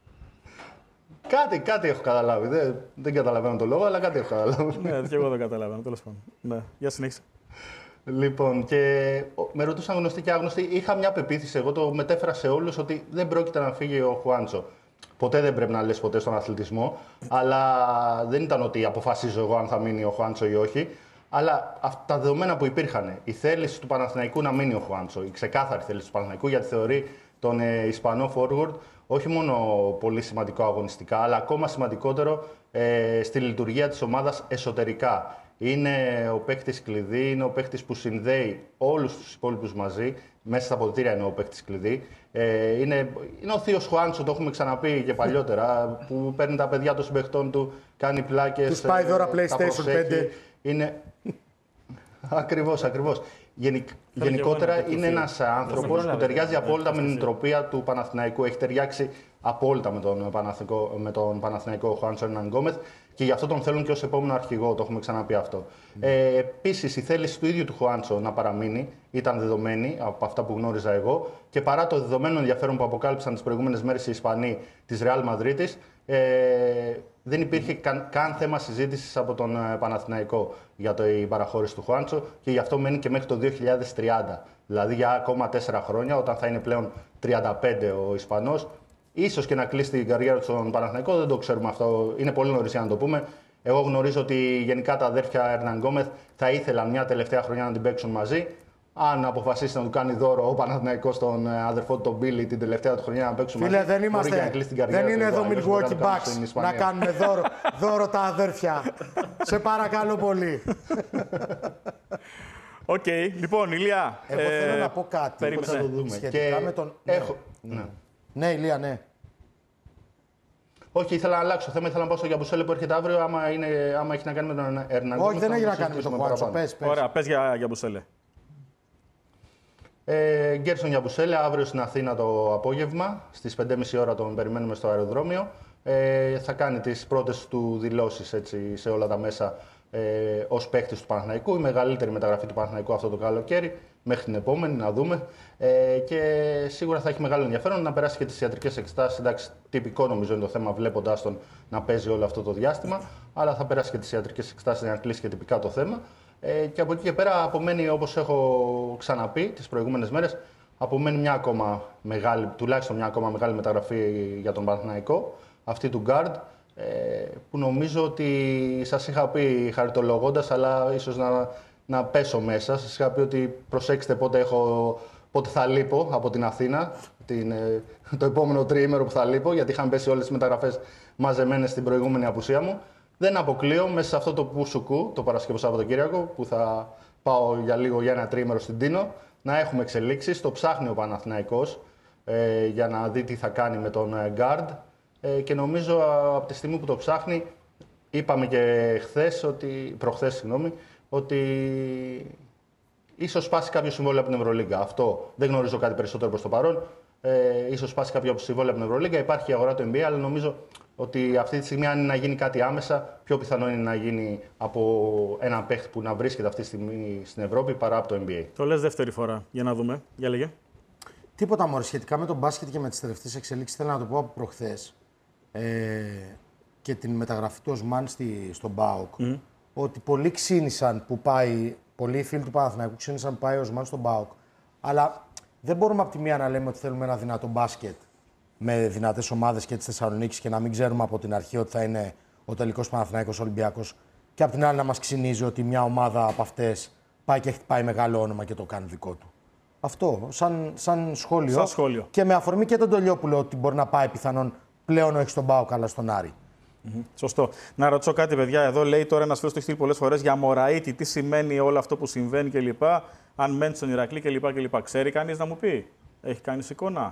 Κάτι έχω καταλάβει. Δεν καταλαβαίνω το λόγο, αλλά κάτι έχω καταλάβει. Ναι, και εγώ δεν καταλαβαίνω. Τέλος πάντων. Ναι, για συνέχισε. Λοιπόν, και με ρωτούσαν γνωστοί και άγνωστοι. Είχα μια πεποίθηση, εγώ το μετέφερα σε όλους, ότι δεν πρόκειται να φύγει ο Χουάντσο. Ποτέ δεν πρέπει να λες ποτέ στον αθλητισμό, αλλά δεν ήταν ότι αποφασίζω εγώ αν θα μείνει ο Χουάντσο ή όχι. Αλλά τα δεδομένα που υπήρχαν, η θέληση του Παναθηναϊκού να μείνει ο Χουάντσο, η ξεκάθαρη θέληση του Παναθηναϊκού, γιατί θεωρεί τον Ισπανό forward όχι μόνο πολύ σημαντικό αγωνιστικά, αλλά ακόμα σημαντικότερο στη λειτουργία της ομάδας εσωτερικά. Είναι ο παίκτης κλειδί, είναι ο παίκτης που συνδέει όλους τους υπόλοιπους μαζί. Μέσα στα αποδυτήρια είναι ο παίκτης κλειδί. Είναι ο θείος Χουάντσο, το έχουμε ξαναπεί και παλιότερα, που παίρνει τα παιδιά των συμπαιχτών του, κάνει πλάκες. Τους πάει δώρα PlayStation 5. Είναι... Ακριβώς. Γενικότερα είναι ένας άνθρωπος που ταιριάζει απόλυτα με την νοοτροπία του Παναθηναϊκού. Έχει ταιριάξει απόλυτα με τον Παναθηναϊκό Χουάντσο Ερναν Γκόμεθ και γι' αυτό τον θέλουν και ως επόμενο αρχηγό, το έχουμε ξαναπεί αυτό. Επίσης, η θέληση του ίδιου του Χουάντσο να παραμείνει ήταν δεδομένη από αυτά που γνώριζα εγώ και παρά το δεδομένο ενδιαφέρον που αποκάλυψαν τις προηγούμενες μέρες οι Ισπανοί της Ρεάλ Μαδρίτης, δεν υπήρχε καν θέμα συζήτησης από τον Παναθηναϊκό για την παραχώρηση του Χουάντσο και γι' αυτό μένει και μέχρι το 2030. Δηλαδή για ακόμα 4 χρόνια, όταν θα είναι πλέον 35 ο Ισπανός, ίσως και να κλείσει την καριέρα του στον Παναθηναϊκό, δεν το ξέρουμε αυτό. Είναι πολύ νωρίς για να το πούμε. Εγώ γνωρίζω ότι γενικά τα αδέρφια Ερναν Γκόμεθ θα ήθελαν μια τελευταία χρονιά να την παίξουν μαζί. Αν αποφασίσει να του κάνει δώρο ο Παναθηναϊκός στον αδερφό του τον Μπίλι την τελευταία του χρονιά να παίξουν μαζί. Δεν είμαστε. Δεν είναι εδώ Milwaukee Bucks να κάνουμε δώρο τα αδέρφια. Σε παρακαλώ πολύ. Οκ, λοιπόν, Ηλία. Εγώ θέλω να πω κάτι. Θα το δούμε. Σχετικά με τον. Ναι, Ηλία, ναι. Όχι, ήθελα να αλλάξω θέμα. Ήθελα να πάω στο Γιαμπουσέλε που έρχεται αύριο. Άμα έχει να κάνει με τον Ερναν Γκόμεθ. Όχι, δεν έχει να κάνει με τον Χουάντσο. Ωραία, πες για Γιαμπουσέλε. Γκέρσον Γιαμπουσέλε, αύριο στην Αθήνα το απόγευμα. Στις 5.30 ώρα τον περιμένουμε στο αεροδρόμιο. Θα κάνει τις πρώτες του δηλώσεις σε όλα τα μέσα ως παίκτης του Παναθηναϊκού. Η μεγαλύτερη μεταγραφή του Παναθηναϊκού αυτό το καλοκαίρι. Μέχρι την επόμενη, να δούμε. Και σίγουρα θα έχει μεγάλο ενδιαφέρον να περάσει και τις ιατρικές εξετάσεις. Εντάξει, τυπικό νομίζω είναι το θέμα, βλέποντας τον να παίζει όλο αυτό το διάστημα. Αλλά θα περάσει και τις ιατρικές εξετάσεις για να κλείσει και τυπικά το θέμα. Και από εκεί και πέρα απομένει, όπως έχω ξαναπεί τις προηγούμενες μέρες, απομένει μια ακόμα μεγάλη, τουλάχιστον μια ακόμα μεγάλη μεταγραφή για τον Παναθηναϊκό, αυτή του Guard, που νομίζω ότι σας είχα πει χαριτολογώντας, αλλά ίσως να πέσω μέσα. Σας είχα πει ότι προσέξτε πότε θα λείπω από την Αθήνα, το επόμενο τριήμερο που θα λείπω, γιατί είχαν πέσει όλες τις μεταγραφές μαζεμένες στην προηγούμενη απουσία μου. Δεν αποκλείω μέσα σε αυτό το Πουσουκού, το Παρασκευό Σαββατοκύριακο, που θα πάω για ένα τριήμερο στην Τίνο, να έχουμε εξελίξεις. Το ψάχνει ο Παναθηναϊκός για να δει τι θα κάνει με τον Guard. Και νομίζω από τη στιγμή που το ψάχνει, είπαμε και προχθές, ότι ίσως σπάσει κάποιο συμβόλαιο από την Ευρωλίγκα. Αυτό δεν γνωρίζω κάτι περισσότερο προς το παρόν. Ίσως σπάσει κάποιο συμβόλαιο από την Ευρωλίγκα. Υπάρχει η αγορά του NBA, αλλά νομίζω ότι αυτή τη στιγμή, αν είναι να γίνει κάτι άμεσα, πιο πιθανό είναι να γίνει από έναν παίχτη που να βρίσκεται αυτή τη στιγμή στην Ευρώπη παρά από το NBA. Το λες δεύτερη φορά. Για να δούμε. Για λέγε. Τίποτα μωρέ, σχετικά με τον μπάσκετ και με τις τελευταίες εξελίξεις, θέλω να το πω από προχθές και την μεταγραφή του Οσμάν στον ΠΑΟΚ. Ότι πολλοί ξύνησαν που πάει, πολλοί φίλοι του Παναθηναϊκού ξύνησαν που πάει ο Οσμάν στον ΠΑΟΚ. Αλλά δεν μπορούμε από τη μία να λέμε ότι θέλουμε ένα δυνατό μπάσκετ με δυνατές ομάδες και της Θεσσαλονίκης και να μην ξέρουμε από την αρχή ότι θα είναι ο τελικός Παναθηναϊκός Ολυμπιακός. Και απ' την άλλη να μας ξυνίζει ότι μια ομάδα από αυτές πάει και χτυπάει μεγάλο όνομα και το κάνει δικό του. Αυτό, σαν σχόλιο. Και με αφορμή και τον Τολιόπουλο ότι μπορεί να πάει πιθανόν πλέον όχι στον ΠΑΟΚ αλλά στον Άρη. Σωστό. Να ρωτήσω κάτι, παιδιά. Εδώ λέει τώρα ένας φίλος το έχει στείλει πολλές φορές για Μωραΐτη, τι σημαίνει όλο αυτό που συμβαίνει κλπ. Αν μένει στον Ηρακλή κλπ. Ξέρει κανείς να μου πει, έχει κάνει εικόνα?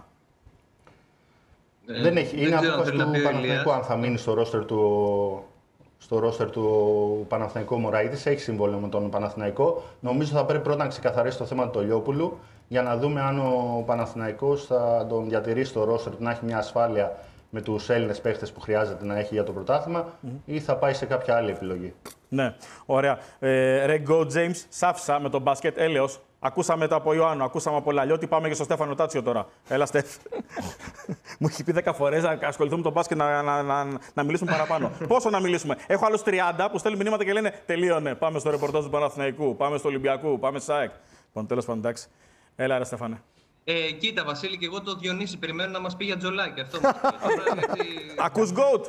Δεν έχει. Είναι απόφαση του Παναθηναϊκού αν θα μείνει στο ρόστερ του Παναθηναϊκού Μωραΐτης. Έχει συμβόλαιο με τον Παναθηναϊκό. Νομίζω θα πρέπει πρώτα να ξεκαθαρίσει το θέμα του Τολιόπουλου για να δούμε αν ο Παναθηναϊκός θα τον διατηρήσει στο ρόστερ του, να έχει μια ασφάλεια με τους Έλληνες παίχτες που χρειάζεται να έχει για το πρωτάθλημα ή θα πάει σε κάποια άλλη επιλογή. Ναι, ωραία. Ρε Go James, σάφισα με τον μπάσκετ, έλεος. Ακούσαμε το από Ιωάννου, ακούσαμε από Λαλιώτη, πάμε και στο Στέφανο Τάτσιο τώρα. Έλα, Στέφ. Μου έχει πει 10 φορές να ασχοληθούμε με τον μπάσκετ να μιλήσουμε παραπάνω. Πόσο να μιλήσουμε? Έχω άλλους 30 που στέλνουν μηνύματα και λένε τελείωνε. Πάμε στο ρεπορτάζ του Παναθηναϊκού, πάμε στο Ολυμπιακού, πάμε στο ΑΕΚ. Λοιπόν, τέλος πάντων, εντάξει. Έλα, ρε Στέφανε. Κοίτα, Βασίλη, και εγώ το Διονύση περιμένω να μας πει για τζολάκι. Αυτό Ακούς γκουτ!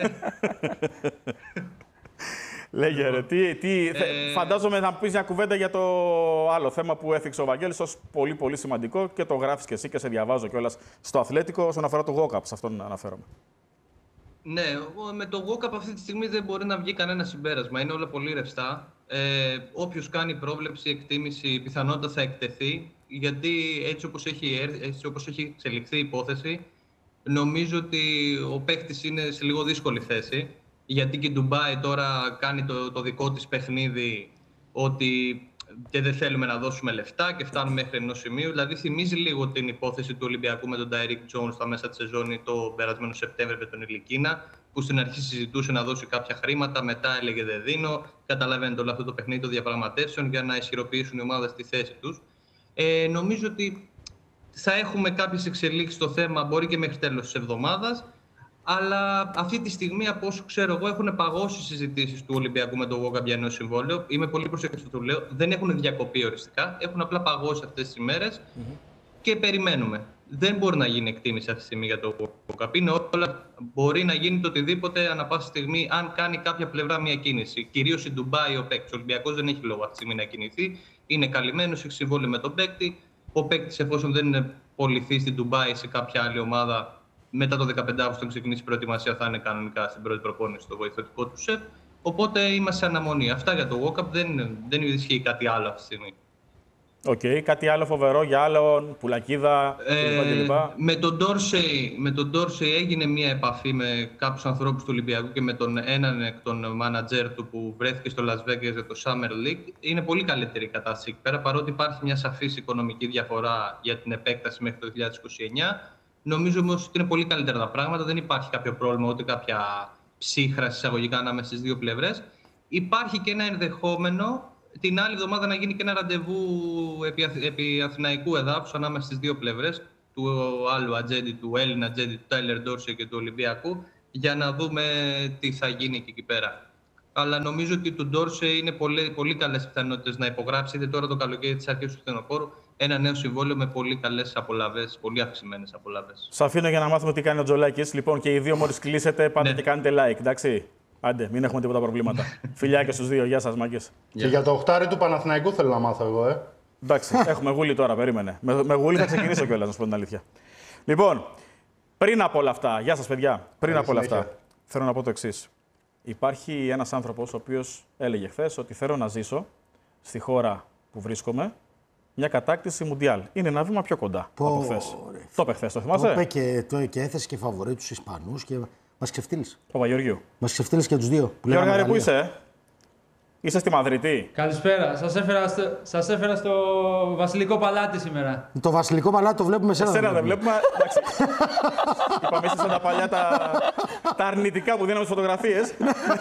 Λέγε ρε, φαντάζομαι να πεις μια κουβέντα για το άλλο θέμα που έθιξε ο Βαγγέλης ως πολύ πολύ σημαντικό και το γράφεις και εσύ και σε διαβάζω κιόλας στο Αθλέτικο όσον αφορά το walk-up, σε αυτόν αναφέρομαι. Ναι, με το walk-up αυτή τη στιγμή δεν μπορεί να βγει κανένα συμπέρασμα, είναι όλα πολύ ρευστά. Όποιος κάνει πρόβλεψη, εκτίμηση, πιθανότητα θα εκτεθεί, γιατί έτσι όπως έχει εξελιχθεί η υπόθεση, νομίζω ότι ο παίκτης είναι σε λίγο δύσκολη θέση. Γιατί και η Ντουμπάι τώρα κάνει το δικό της παιχνίδι, ότι και δεν θέλουμε να δώσουμε λεφτά και φτάνουμε μέχρι ενός σημείου. Δηλαδή, θυμίζει λίγο την υπόθεση του Ολυμπιακού με τον Derrick Jones στα μέσα της σεζόν ή το περασμένο Σεπτέμβριο με τον Ηλικίνα, που στην αρχή συζητούσε να δώσει κάποια χρήματα, μετά έλεγε δεν δίνω. Καταλαβαίνετε όλο αυτό το παιχνίδι των διαπραγματεύσεων για να ισχυροποιήσουν οι ομάδες στη θέση τους. Νομίζω ότι θα έχουμε κάποιες εξελίξεις στο θέμα, μπορεί και μέχρι τέλος της εβδομάδας. Αλλά αυτή τη στιγμή, από όσο ξέρω εγώ, έχουν παγώσει συζητήσεις του Ολυμπιακού με το Walkup για νέο συμβόλαιο. Είμαι πολύ προσεκτικός που το λέω. Δεν έχουν διακοπεί οριστικά. Έχουν απλά παγώσει αυτές τις ημέρες και περιμένουμε. Δεν μπορεί να γίνει εκτίμηση αυτή τη στιγμή για το Walkup. Είναι όλα. Μπορεί να γίνει το οτιδήποτε ανά πάσα στιγμή, αν κάνει κάποια πλευρά μια κίνηση. Κυρίως η Ντουμπάι, ο παίκτης. Ο Ολυμπιακός δεν έχει λόγο αυτή τη στιγμή να κινηθεί. Είναι καλυμμένος, έχει συμβόλαιο με τον παίκτη. Ο παίκτης, εφόσον δεν είναι πωληθεί στην Ντουμπάι σε κάποια άλλη ομάδα, μετά το 15 Αύγουστο ξεκινήσει η προετοιμασία, θα είναι κανονικά στην πρώτη προπόνηση στο βοηθητικό του σεφ. Οπότε είμαστε σε αναμονή. Αυτά για το Walkup, δεν ισχύει κάτι άλλο αυτή τη στιγμή. Κάτι άλλο φοβερό για άλλον, Πουλακίδα κλπ. Με τον Dorsey έγινε μια επαφή με κάποιους ανθρώπους του Ολυμπιακού και με τον έναν εκ των μάνατζερ του που βρέθηκε στο Las Vegas για το Summer League. Είναι πολύ καλύτερη η κατάσταση εκεί πέρα, παρότι υπάρχει μια σαφής οικονομική διαφορά για την επέκταση μέχρι το 2029. Νομίζω όμως ότι είναι πολύ καλύτερα τα πράγματα. Δεν υπάρχει κάποιο πρόβλημα, ούτε κάποια ψύχρα εισαγωγικά ανάμεσα στις δύο πλευρές. Υπάρχει και ένα ενδεχόμενο την άλλη εβδομάδα να γίνει και ένα ραντεβού επί αθηναϊκού εδάφους ανάμεσα στις δύο πλευρές, του άλλου ατζέντη, του Έλληνα ατζέντη, του Τάιλερ Ντόρσεϊ και του Ολυμπιακού, για να δούμε τι θα γίνει και εκεί πέρα. Αλλά νομίζω ότι του Ντόρσεϊ είναι πολύ καλές πιθανότητες να υπογράψει, είτε τώρα το καλοκαίρι της αρχής του φθινοπόρου, ένα νέο συμβόλαιο με πολύ καλές απολαβές, πολύ αυξημένες απολαβές. Σας αφήνω για να μάθουμε τι κάνει ο Τζολάκης. Λοιπόν, και οι δύο μόλις κλείσετε, πάτε και κάνετε like, εντάξει. Άντε, μην έχουμε τίποτα προβλήματα. Φιλιά και στους δύο. Γεια σας, μάγκες. Και για το οχτάρι του Παναθηναϊκού θέλω να μάθω εγώ, Εντάξει, έχουμε γούλη τώρα, περίμενε. Με γούλη θα ξεκινήσω κιόλας, να σου πω την αλήθεια. Λοιπόν, πριν από όλα αυτά, γεια σας, παιδιά. Πριν από όλα αυτά, θέλω να πω το εξής. Υπάρχει ένας άνθρωπος ο οποίος έλεγε χθες ότι θέλω να ζήσω στη χώρα που βρίσκομαι μια κατάκτηση Μουντιάλ. Είναι ένα βήμα πιο κοντά από χθες. Το είπε χθες, το θυμάσαι. Το είπε και έθεσε και φαβορί τους Ισπανούς και μας ξεφτύλισε. Παπαγεωργίου. Μας ξεφτύλισε και τους δύο. Γιώργαρε, πού είσαι, Είσαι στη Μαδρίτη. Καλησπέρα. Σας έφερα στο Βασιλικό Παλάτι σήμερα. Το Βασιλικό Παλάτι το βλέπουμε σε ένα. Δεν βλέπουμε. Είπαμε εσείς τα παλιά τα αρνητικά που δίναμε στις φωτογραφίες.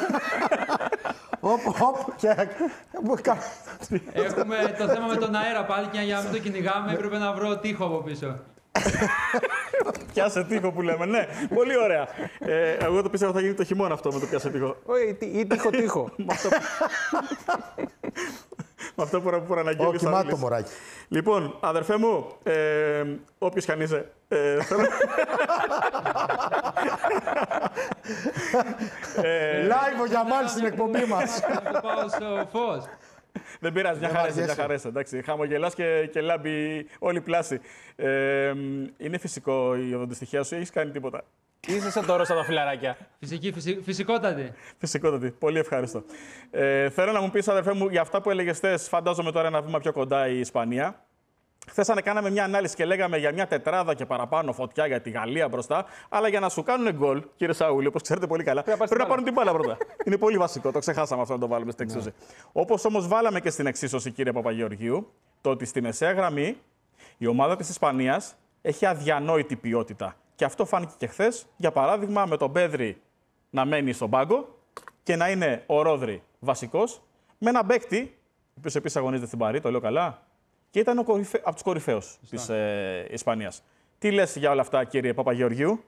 Έχουμε το θέμα με τον αέρα πάλι και για να μην το κυνηγάμε έπρεπε να βρω τοίχο από πίσω. Πιάσε τοίχο που λέμε, ναι. Πολύ ωραία. Εγώ το πίστευα θα γίνει το χειμώνα αυτό με το πιάσε τοίχο. Ή τοίχο. Με αυτό που προαναγγείλει. Όχι, μάτω μωράκι. Λοιπόν, αδερφέ μου, όποιος κι αν είσαι. Live ο Γιαμάλ στην εκπομπή μας. Θα πάω στο φως. Δεν πειράζει, μια χαρά. Εντάξει, χαμογελάς και λάμπει όλη η πλάση. Είναι φυσικό η οδοντιστοιχεία σου ή έχεις κάνει τίποτα? Είσαι σαν τώρα, σαν τα φιλαράκια. Φυσικότατη. Φυσικότατη. Πολύ ευχάριστο. Θέλω να μου πεις, αδερφέ μου, για αυτά που έλεγες χθες, φαντάζομαι τώρα ένα βήμα πιο κοντά η Ισπανία. Χθες κάναμε μια ανάλυση και λέγαμε για μια τετράδα και παραπάνω φωτιά για τη Γαλλία μπροστά. Αλλά για να σου κάνουν γκολ, κύριε Σαούλη, όπως ξέρετε πολύ καλά, πρέπει να πάρουν την μπάλα πρώτα. Είναι πολύ βασικό. Το ξεχάσαμε αυτό να το βάλουμε στην εξίσωση. Όπως όμως βάλαμε και στην εξίσωση, κύριε Παπαγεωργίου, το ότι στη μεσαία γραμμή η ομάδα της Ισπανίας έχει αδιανόητη ποιότητα. Και αυτό φάνηκε και χθες. Για παράδειγμα, με τον Πέδρη να μένει στον πάγκο και να είναι ο Ρόδρυ βασικός, με έναν παίκτη, ο οποίος επίσης αγωνίζεται στην Παρί, το λέω καλά. Και ήταν από τους κορυφαίους της Ισπανίας. Τι λες για όλα αυτά, κύριε Παπαγεωργίου?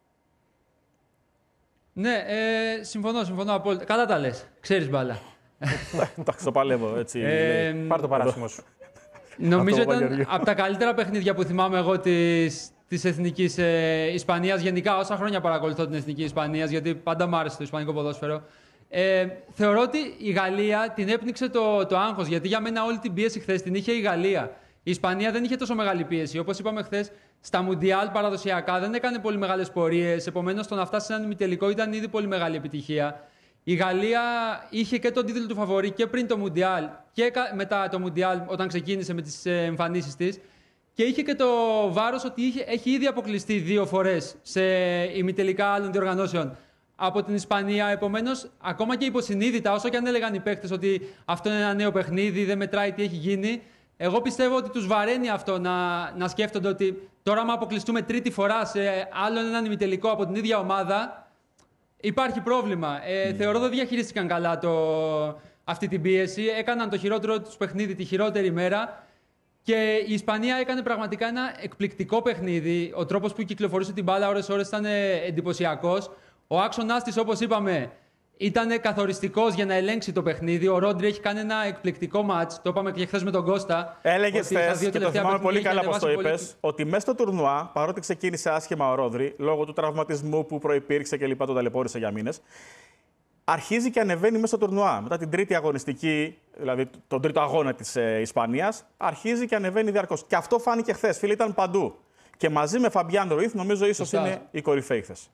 Ναι, συμφωνώ απόλυτα. Καλά τα λες. Ξέρεις μπάλα. Εντάξει, το παλεύω έτσι. Πάρ' το παράσημο σου. Νομίζω ήταν από τα καλύτερα παιχνίδια που θυμάμαι εγώ της Εθνικής Ισπανίας. Γενικά, όσα χρόνια παρακολουθώ την Εθνική Ισπανίας, γιατί πάντα μου άρεσε το ισπανικό ποδόσφαιρο. Θεωρώ ότι η Γαλλία την έπνιξε το άγχος, γιατί για μένα όλη την πίεση χθες την είχε η Γαλλία. Η Ισπανία δεν είχε τόσο μεγάλη πίεση. Όπως είπαμε χθες, στα Μουντιάλ παραδοσιακά δεν έκανε πολύ μεγάλες πορείες. Επομένως, το να φτάσει σε έναν ημιτελικό ήταν ήδη πολύ μεγάλη επιτυχία. Η Γαλλία είχε και τον τίτλο του φαβορί και πριν το Μουντιάλ και μετά το Μουντιάλ, όταν ξεκίνησε με τις εμφανίσεις της. Και είχε και το βάρος ότι έχει ήδη αποκλειστεί 2 φορές σε ημιτελικά άλλων διοργανώσεων από την Ισπανία. Επομένως, ακόμα και υποσυνείδητα, όσο και αν έλεγαν οι παίκτες ότι αυτό είναι ένα νέο παιχνίδι, δεν μετράει τι έχει γίνει, εγώ πιστεύω ότι τους βαραίνει αυτό να σκέφτονται ότι τώρα, άμα αποκλειστούμε τρίτη φορά σε άλλον έναν ημιτελικό από την ίδια ομάδα, υπάρχει πρόβλημα. Θεωρώ δεν διαχειρίστηκαν καλά αυτή την πίεση. Έκαναν το χειρότερο τους παιχνίδι τη χειρότερη μέρα. Και η Ισπανία έκανε πραγματικά ένα εκπληκτικό παιχνίδι. Ο τρόπος που κυκλοφορούσε την μπάλα ώρες-ώρες ήταν εντυπωσιακός. Ο άξονας της, όπως είπαμε, ήταν καθοριστικός για να ελέγξει το παιχνίδι. Ο Ρόντρι έχει κάνει ένα εκπληκτικό μάτς. Το είπαμε και χθες με τον Κώστα. Έλεγες χθες, και το θυμάμαι πολύ καλά πως το είπες, ότι μέσα στο τουρνουά, παρότι ξεκίνησε άσχημα ο Ρόντρι, λόγω του τραυματισμού που προϋπήρξε και λοιπά, τον ταλαιπώρησε για μήνες, αρχίζει και ανεβαίνει μέσα στο τουρνουά. Μετά την τρίτη αγωνιστική, δηλαδή τον τρίτο αγώνα της Ισπανίας, αρχίζει και ανεβαίνει διαρκώς. Και αυτό φάνηκε χθες, φίλοι, ήταν παντού. Και μαζί με Φαμπιάν Ρουίθ, νομίζω ίσως είναι η κορυφαίοι χθες.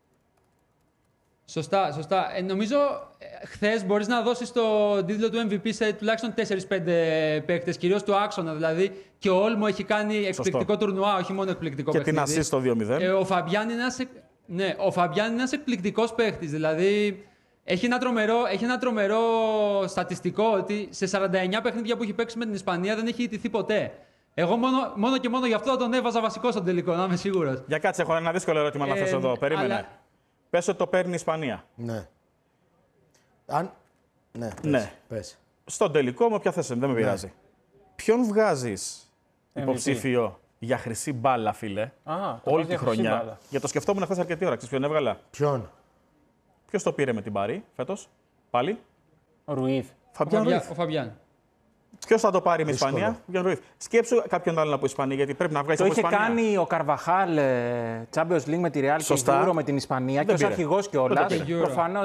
Σωστά. Νομίζω χθες μπορείς να δώσεις τον τίτλο του MVP σε τουλάχιστον 4-5 παίκτες, κυρίως του άξονα δηλαδή. Και ο Όλμο έχει κάνει εκπληκτικό τουρνουά, όχι μόνο εκπληκτικό και παιχνίδι. Και την assist στο 2-0. Ο Φαμπιάν είναι ένας εκπληκτικός παίκτης. Δηλαδή έχει ένα τρομερό στατιστικό ότι σε 49 παιχνίδια που έχει παίξει με την Ισπανία δεν έχει ιτηθεί ποτέ. Εγώ μόνο και μόνο γι' αυτό θα τον έβαζα βασικό στον τελικό, να είμαι σίγουρος. Για κάτσε, έχω ένα δύσκολο ερώτημα να θέσω εδώ. Περίμενε. Αλλά... Πες ότι το παίρνει η Ισπανία. Ναι. Πες. Στον τελικό, με όποια θέση, δεν με πειράζει. Ποιον βγάζεις υποψήφιο για χρυσή μπάλα, φίλε, όλη τη χρονιά? Για το σκεφτόμουν χθες αρκετή ώρα. Ξέρεις ποιον έβγαλα? Ποιον? Ποιος το πήρε με την Παρί φέτος, πάλι? Ο Ρουίθ. Ο Φαμπιάν. Ποιος θα το πάρει με η Ισπανία? Σκέψου κάποιον άλλο από Ισπανία, γιατί πρέπει να βγάλει από Ισπανία. Το είχε κάνει ο Καρβαχάλ Champions League με τη Real και Euro με την Ισπανία και ως αρχηγός κιόλας. Προφανώς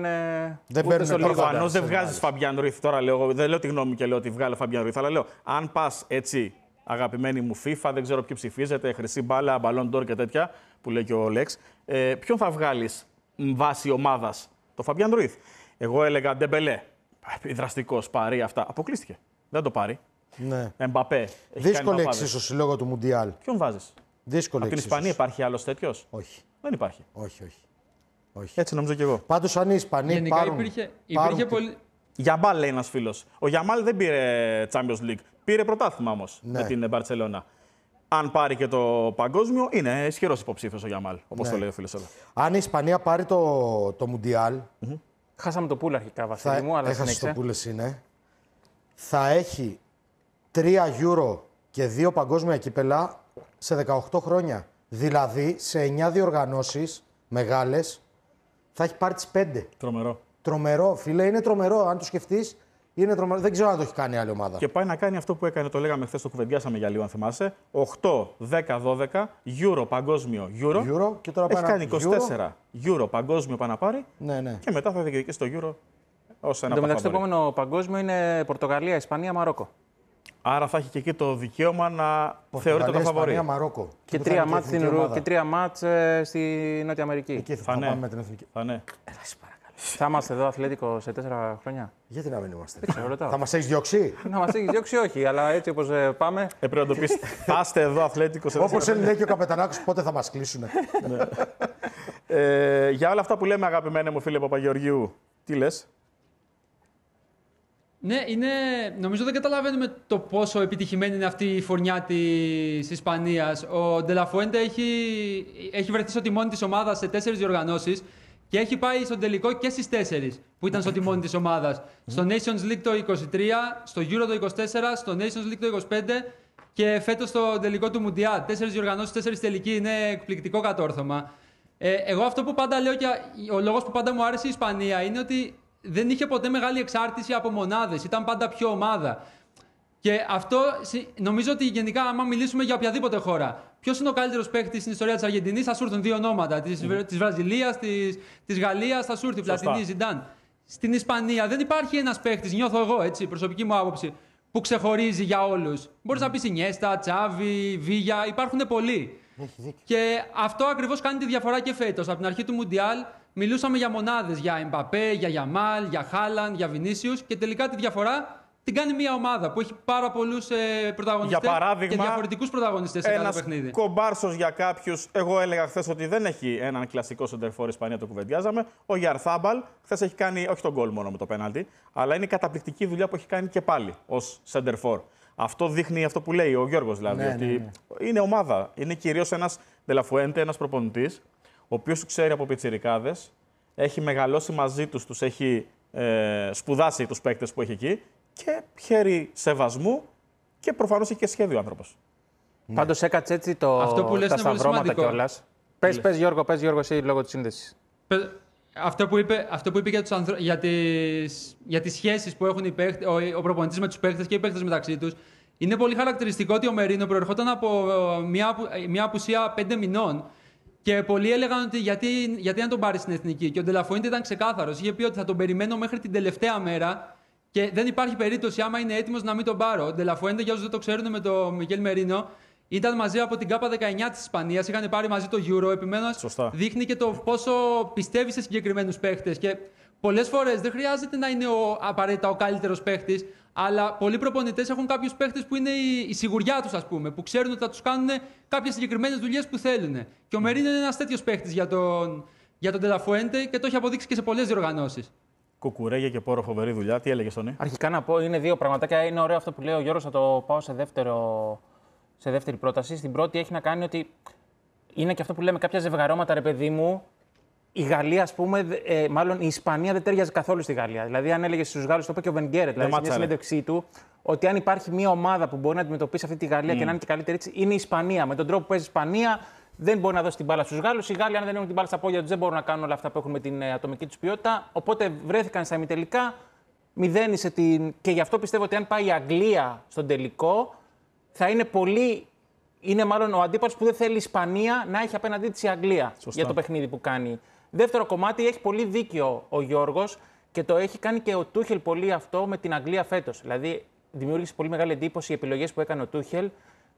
δεν βγάζεις Φαμπιάν Ρουίθ. Τώρα δεν λέω τη γνώμη μου και λέω ότι βγάλω Φαμπιάν Ρουίθ, αλλά λέω αν πας έτσι, αγαπημένη μου FIFA, δεν ξέρω ποιοι ψηφίζετε, χρυσή μπάλα, μπαλόν ντόρ και τέτοια που λέει και ο Λέξ, ποιον θα βγάλεις βάση ομάδας? Το Φαμπιάν Ρουίθ. Εγώ έλεγα Ντεμπελέ. Δραστικός, Παρί, αυτά. Αποκλείστηκε. Δεν το πάρει. Ναι. Εμπαπέ. Δύσκολη εξίσωση λόγω του Μουντιάλ. Ποιον βάζεις? Δύσκολη από την Ισπανία υπάρχει άλλος τέτοιος? Όχι. Δεν υπάρχει. Όχι. Έτσι νομίζω κι εγώ. Πάντως αν οι Ισπανοί πάρουν... Υπήρχε πολύ... Γιαμάλ λέει ένας φίλος. Ο Γιαμάλ δεν πήρε Champions League. Πήρε πρωτάθλημα όμως με την Μπαρτσελώνα. Αν πάρει και το παγκόσμιο, είναι ισχυρός υποψήφιος ο Γιαμάλ, όπως το λέει ο φίλος εδώ. Αν η Ισπανία πάρει το Μουντιάλ. Χάσαμε το πουλ αρχικά, Βασίλη μου, αλλά έχασε το πουλ είναι. Θα έχει 3 Euro και 2 παγκόσμια κύπελα σε 18 χρόνια. Δηλαδή, σε 9 διοργανώσεις μεγάλες θα έχει πάρει τις 5. Τρομερό, φίλε, είναι τρομερό. Αν το σκεφτείς, είναι τρομερό. Δεν ξέρω αν το έχει κάνει άλλη ομάδα. Και πάει να κάνει αυτό που έκανε, το λέγαμε χθες, το κουβεντιάσαμε για λίγο, αν θυμάσαι. 8, 10, 12, Euro παγκόσμιο Euro. Και τώρα έχει κάνει 24 Euro παγκόσμιο πάνω να πάρει. Ναι. Και μετά θα διεκδικήσει το Euro ως ένα. Εν τω μεταξύ, το επόμενο παγκόσμιο είναι Πορτογαλία, Ισπανία, Μαρόκο. Άρα θα έχει και εκεί το δικαίωμα να θεωρείται το φαβορί. Ισπανία, Μαρόκο. Και 3 μάτς στη Νότια Αμερική. Εκεί θα πάμε με την εθνική. Θα είμαστε εδώ Αθλέτικο σε 4 χρόνια. Γιατί να μην είμαστε? Θα μας έχεις διώξει? Να μας έχεις διώξει, όχι, αλλά έτσι όπως πάμε. Πρέπει να το πεις. Θα είστε εδώ Αθλέτικο σε 4 χρόνια. Όπως λέει και ο Καπετανάκος, πότε θα μας κλείσουνε. Για όλα αυτά που λέμε, αγαπημένε μου φίλε Παπαγεωργίου, τι λες? Ναι, νομίζω δεν καταλαβαίνουμε το πόσο επιτυχημένη είναι αυτή η φουρνιά της Ισπανίας. Ο Ντελαφουέντε έχει βρεθεί στο τιμόνι της ομάδας σε 4 διοργανώσεις και έχει πάει στον τελικό και στις 4 που ήταν στο τιμόνι της ομάδας. Στο Nations League το 23, στο Euro το 24, στο Nations League το 25 και φέτος στο τελικό του Μουντιάλ. 4 διοργανώσεις, 4 τελικοί, είναι εκπληκτικό κατόρθωμα. Εγώ αυτό που πάντα λέω και ο λόγος που πάντα μου άρεσε η Ισπανία είναι ότι δεν είχε ποτέ μεγάλη εξάρτηση από μονάδες. Ήταν πάντα πιο ομάδα. Και αυτό νομίζω ότι γενικά, άμα μιλήσουμε για οποιαδήποτε χώρα, ποιος είναι ο καλύτερος παίκτης στην ιστορία της Αργεντινής, θα σου έρθουν 2 ονόματα. Της Βραζιλίας, της Γαλλίας, θα σου έρθει Πλατινί, Ζιντάν. Στην Ισπανία δεν υπάρχει ένας παίκτης, νιώθω εγώ έτσι, προσωπική μου άποψη, που ξεχωρίζει για όλους. Μπορείς να πεις Ινιέστα, Τσάβι, Βίγια, υπάρχουν πολλοί. Και αυτό ακριβώς κάνει τη διαφορά και φέτος. Από την αρχή του Μουντιάλ μιλούσαμε για μονάδες, για Εμπαπέ, για Γιαμάλ, για Χάλαντ, για Βινίσιους και τελικά τη διαφορά την κάνει μια ομάδα που έχει πάρα πολλούς πρωταγωνιστές και διαφορετικούς πρωταγωνιστές σε κάθε παιχνίδι. Ένας κομπάρσος για κάποιους. Εγώ έλεγα χθες ότι δεν έχει έναν κλασικό σεντερφόρ Ισπανία, το κουβεντιάζαμε. Ο Γιαρθάμπαλ χθες έχει κάνει, όχι τον γκολ μόνο με το πέναλτι, αλλά είναι η καταπληκτική δουλειά που έχει κάνει και πάλι ως σεντερφόρ. Αυτό δείχνει αυτό που λέει ο Γιώργος δηλαδή. Ναι, ότι ναι. είναι ομάδα. Είναι κυρίως ένας Ντελαφουέντε, ένας προπονητής, ο οποίος του ξέρει από πιτσιρικάδες, έχει μεγαλώσει μαζί τους, τους έχει σπουδάσει τους παίκτες που έχει εκεί και χέρι σεβασμού και προφανώς έχει και σχέδιο ο άνθρωπος. Ναι. Πάντως έκατσε έτσι αυτό που λες τα σταυρώματα κιόλας. Πες Γιώργο, εσύ λόγω της σύνδεσης. Αυτό που είπε για τις σχέσεις που έχουν ο προπονητής με τους παίκτες και οι παίκτες μεταξύ τους, είναι πολύ χαρακτηριστικό ότι ο Μερίνο προερχόταν από μια απουσία 5 μηνών και πολλοί έλεγαν ότι γιατί να τον πάρει στην εθνική. Και ο Ντελαφουέντε ήταν ξεκάθαρος. Είχε πει ότι θα τον περιμένω μέχρι την τελευταία μέρα και δεν υπάρχει περίπτωση, άμα είναι έτοιμος, να μην τον πάρω. Ο Ντελαφουέντε, για όσους δεν το ξέρουν, με τον Μιγέλ Μερίνο, ήταν μαζί από την ΚΑΠΑ 19 της Ισπανίας, είχαν πάρει μαζί το Euro. Επομένως, δείχνει και το πόσο πιστεύει σε συγκεκριμένους παίχτες. Και πολλές φορές δεν χρειάζεται να είναι απαραίτητα ο καλύτερος παίχτης, αλλά πολλοί προπονητές έχουν κάποιους παίχτες που είναι η σιγουριά τους, ας πούμε, που ξέρουν ότι θα τους κάνουν κάποιες συγκεκριμένες δουλειές που θέλουν. Και ο Μερίνο είναι ένας τέτοιος παίχτης για τον Ντελαφουέντε και το έχει αποδείξει και σε πολλές διοργανώσεις. Κουκουρέγια και Πόρο, φοβερή δουλειά. Τι έλεγε, Τόνι? Αρχικά να πω, είναι δύο πραγματάκια. Είναι ωραίο αυτό που λέει ο Γιώργος, θα το πάω σε δεύτερη πρόταση. Στην πρώτη έχει να κάνει ότι είναι και αυτό που λέμε κάποια ζευγαρώματα, ρε παιδί μου. Η Γαλλία, ας πούμε, μάλλον η Ισπανία δεν ταιριάζει καθόλου στη Γαλλία. Δηλαδή, αν έλεγε στους Γάλλους, το είπε και ο Βενγκέρετ, δηλαδή σε μια συνέντευξή του, ότι αν υπάρχει μια ομάδα που μπορεί να αντιμετωπίσει αυτή τη Γαλλία και να είναι και καλύτερη, είναι η Ισπανία. Με τον τρόπο που παίζει η Ισπανία, δεν μπορεί να δώσει την μπάλα στους Γάλλους. Οι Γάλλοι, αν δεν έχουν την μπάλα στα πόδια τους, δεν μπορούν να κάνουν όλα αυτά που έχουν με την ατομική τους ποιότητα. Οπότε βρέθηκαν στα ημιτελικά, μηδένισε την. Και γι' αυτό πιστεύω ότι αν πάει η Αγγλία στον τελικό, θα είναι πολύ. Είναι μάλλον ο αντίπαλος που δεν θέλει η Ισπανία να έχει απέναντί της η Αγγλία. Σωστά. Για το παιχνίδι που κάνει. Δεύτερο κομμάτι, έχει πολύ δίκιο ο Γιώργος και το έχει κάνει και ο Τούχελ πολύ αυτό με την Αγγλία φέτος. Δηλαδή, δημιούργησε πολύ μεγάλη εντύπωση οι επιλογές που έκανε ο Τούχελ,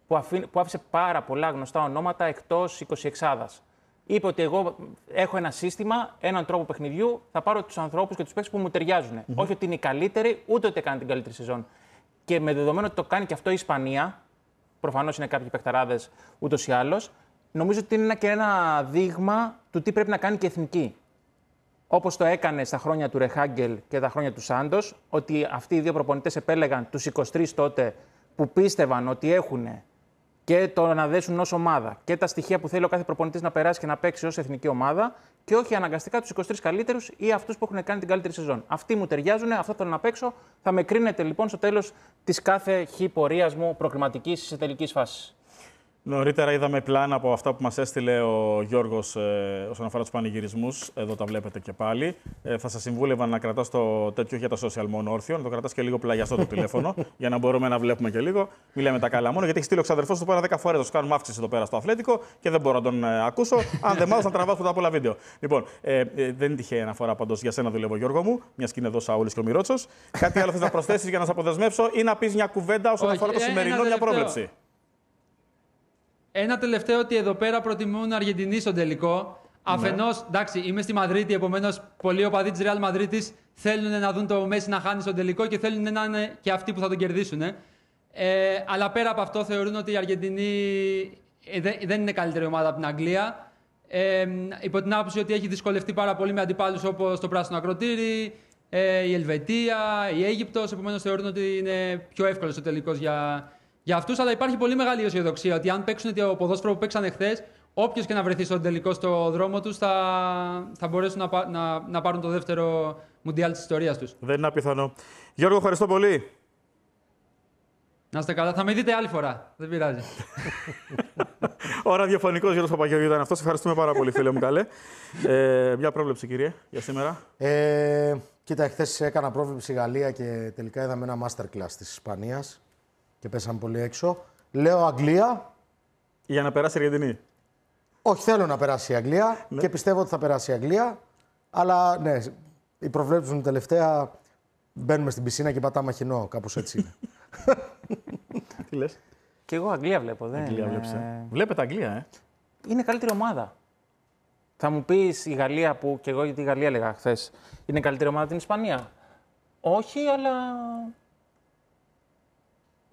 που άφησε πάρα πολλά γνωστά ονόματα εκτός 26άδας. Είπε ότι εγώ έχω ένα σύστημα, έναν τρόπο παιχνιδιού, θα πάρω τους ανθρώπους και τους παίκτες που μου ταιριάζουν. Όχι ότι είναι οι καλύτεροι, ούτε ότι έκανε την καλύτερη σεζόν. Και με δεδομένο ότι το κάνει και αυτό η Ισπανία, προφανώς είναι κάποιοι παιχταράδες ούτως ή άλλως, νομίζω ότι είναι και ένα δείγμα του τι πρέπει να κάνει και η εθνική. Όπως το έκανε στα χρόνια του Ρεχάγκελ και τα χρόνια του Σάντος, ότι αυτοί οι δύο προπονητές επέλεγαν τους 23 τότε που πίστευαν ότι έχουν και το να δέσουν ως ομάδα και τα στοιχεία που θέλει ο κάθε προπονητής να περάσει και να παίξει ως εθνική ομάδα, και όχι αναγκαστικά τους 23 καλύτερους ή αυτούς που έχουν κάνει την καλύτερη σεζόν. Αυτοί μου ταιριάζουν, αυτό θέλω να παίξω. Θα με κρίνετε λοιπόν στο τέλος της κάθε πορείας μου προκριματικής σε τελικής φάσης. Νωρίτερα είδαμε πλάνα από αυτά που μας έστειλε ο Γιώργος όσον αφορά τους πανηγυρισμούς. Εδώ τα βλέπετε και πάλι. Θα σας συμβούλευα να κρατάς το τέτοιο για τα social μόνο όρθιο, να το κρατάς και λίγο πλαγιαστό το τηλέφωνο, για να μπορούμε να βλέπουμε και λίγο. Μιλάμε τα καλά μόνο, γιατί έχει στείλει ο ξαδερφός του πέρα 10 φορές. Θα σου κάνουμε αύξηση εδώ πέρα στο Αθλέτικο και δεν μπορώ να τον ακούσω. Αν δεν μάθω, να τραβάω πρώτα απ' όλα βίντεο. Λοιπόν, δεν είναι τυχαία αναφορά πάντως για σένα, δουλεύω Γιώργο μου, μια και είναι εδώ Σαούλης και ο Μιρότσος. Κάτι άλλο θες να προσθέσεις για να σε αποδεσμεύσω ή να πεις μια κουβέντα όσον αφορά το σημερινό, μια πρόβλεψη? Ένα τελευταίο, ότι εδώ πέρα προτιμούν Αργεντινή στον τελικό. Αφενός, εντάξει, είμαι στη Μαδρίτη, επομένως πολλοί οπαδοί της Real Μαδρίτης θέλουν να δουν το Μέση να χάνει στον τελικό και θέλουν να είναι και αυτοί που θα τον κερδίσουν. Αλλά πέρα από αυτό, θεωρούν ότι η Αργεντινή δεν είναι καλύτερη ομάδα από την Αγγλία. Υπό την άποψη ότι έχει δυσκολευτεί πάρα πολύ με αντιπάλους όπως το Πράσινο Ακροτήρι, η Ελβετία, η Αίγυπτος. Επομένως, θεωρούν ότι είναι πιο εύκολος ο τελικός για αυτούς, αλλά υπάρχει πολύ μεγάλη αισιοδοξία ότι αν παίξουν το ποδόσφαιρο που παίξανε χθες, όποιος και να βρεθεί στον τελικό στο δρόμο τους θα μπορέσουν να πάρουν το δεύτερο Μουντιάλ της ιστορίας τους. Δεν είναι απιθανό. Γιώργο, ευχαριστώ πολύ. Να είστε καλά. Θα με δείτε άλλη φορά. Δεν πειράζει. Ο ραδιοφωνικός Γιώργος Παπαγεωργίου ήταν αυτός. Ευχαριστούμε πάρα πολύ, φίλε μου, καλέ. Μια πρόβλεψη, κύριε, για σήμερα. Κοίτα, χθες έκανα πρόβλεψη Γαλλία και τελικά είδαμε ένα masterclass της Ισπανίας. Και πέσαμε πολύ έξω. Λέω Αγγλία. Για να περάσει η Αργεντινή. Όχι, θέλω να περάσει η Αγγλία και πιστεύω ότι θα περάσει η Αγγλία. Αλλά ναι, οι προβλέψεις μου τελευταία μπαίνουμε στην πισίνα και πατάμε χυνό. Κάπως έτσι είναι. Τι λες? Και εγώ Αγγλία βλέπω. Αγγλία βλέπεις. Βλέπετε Αγγλία, Είναι καλύτερη ομάδα. Θα μου πεις η Γαλλία, που και εγώ για τη Γαλλία έλεγα χθες, είναι καλύτερη ομάδα από την Ισπανία? Όχι, αλλά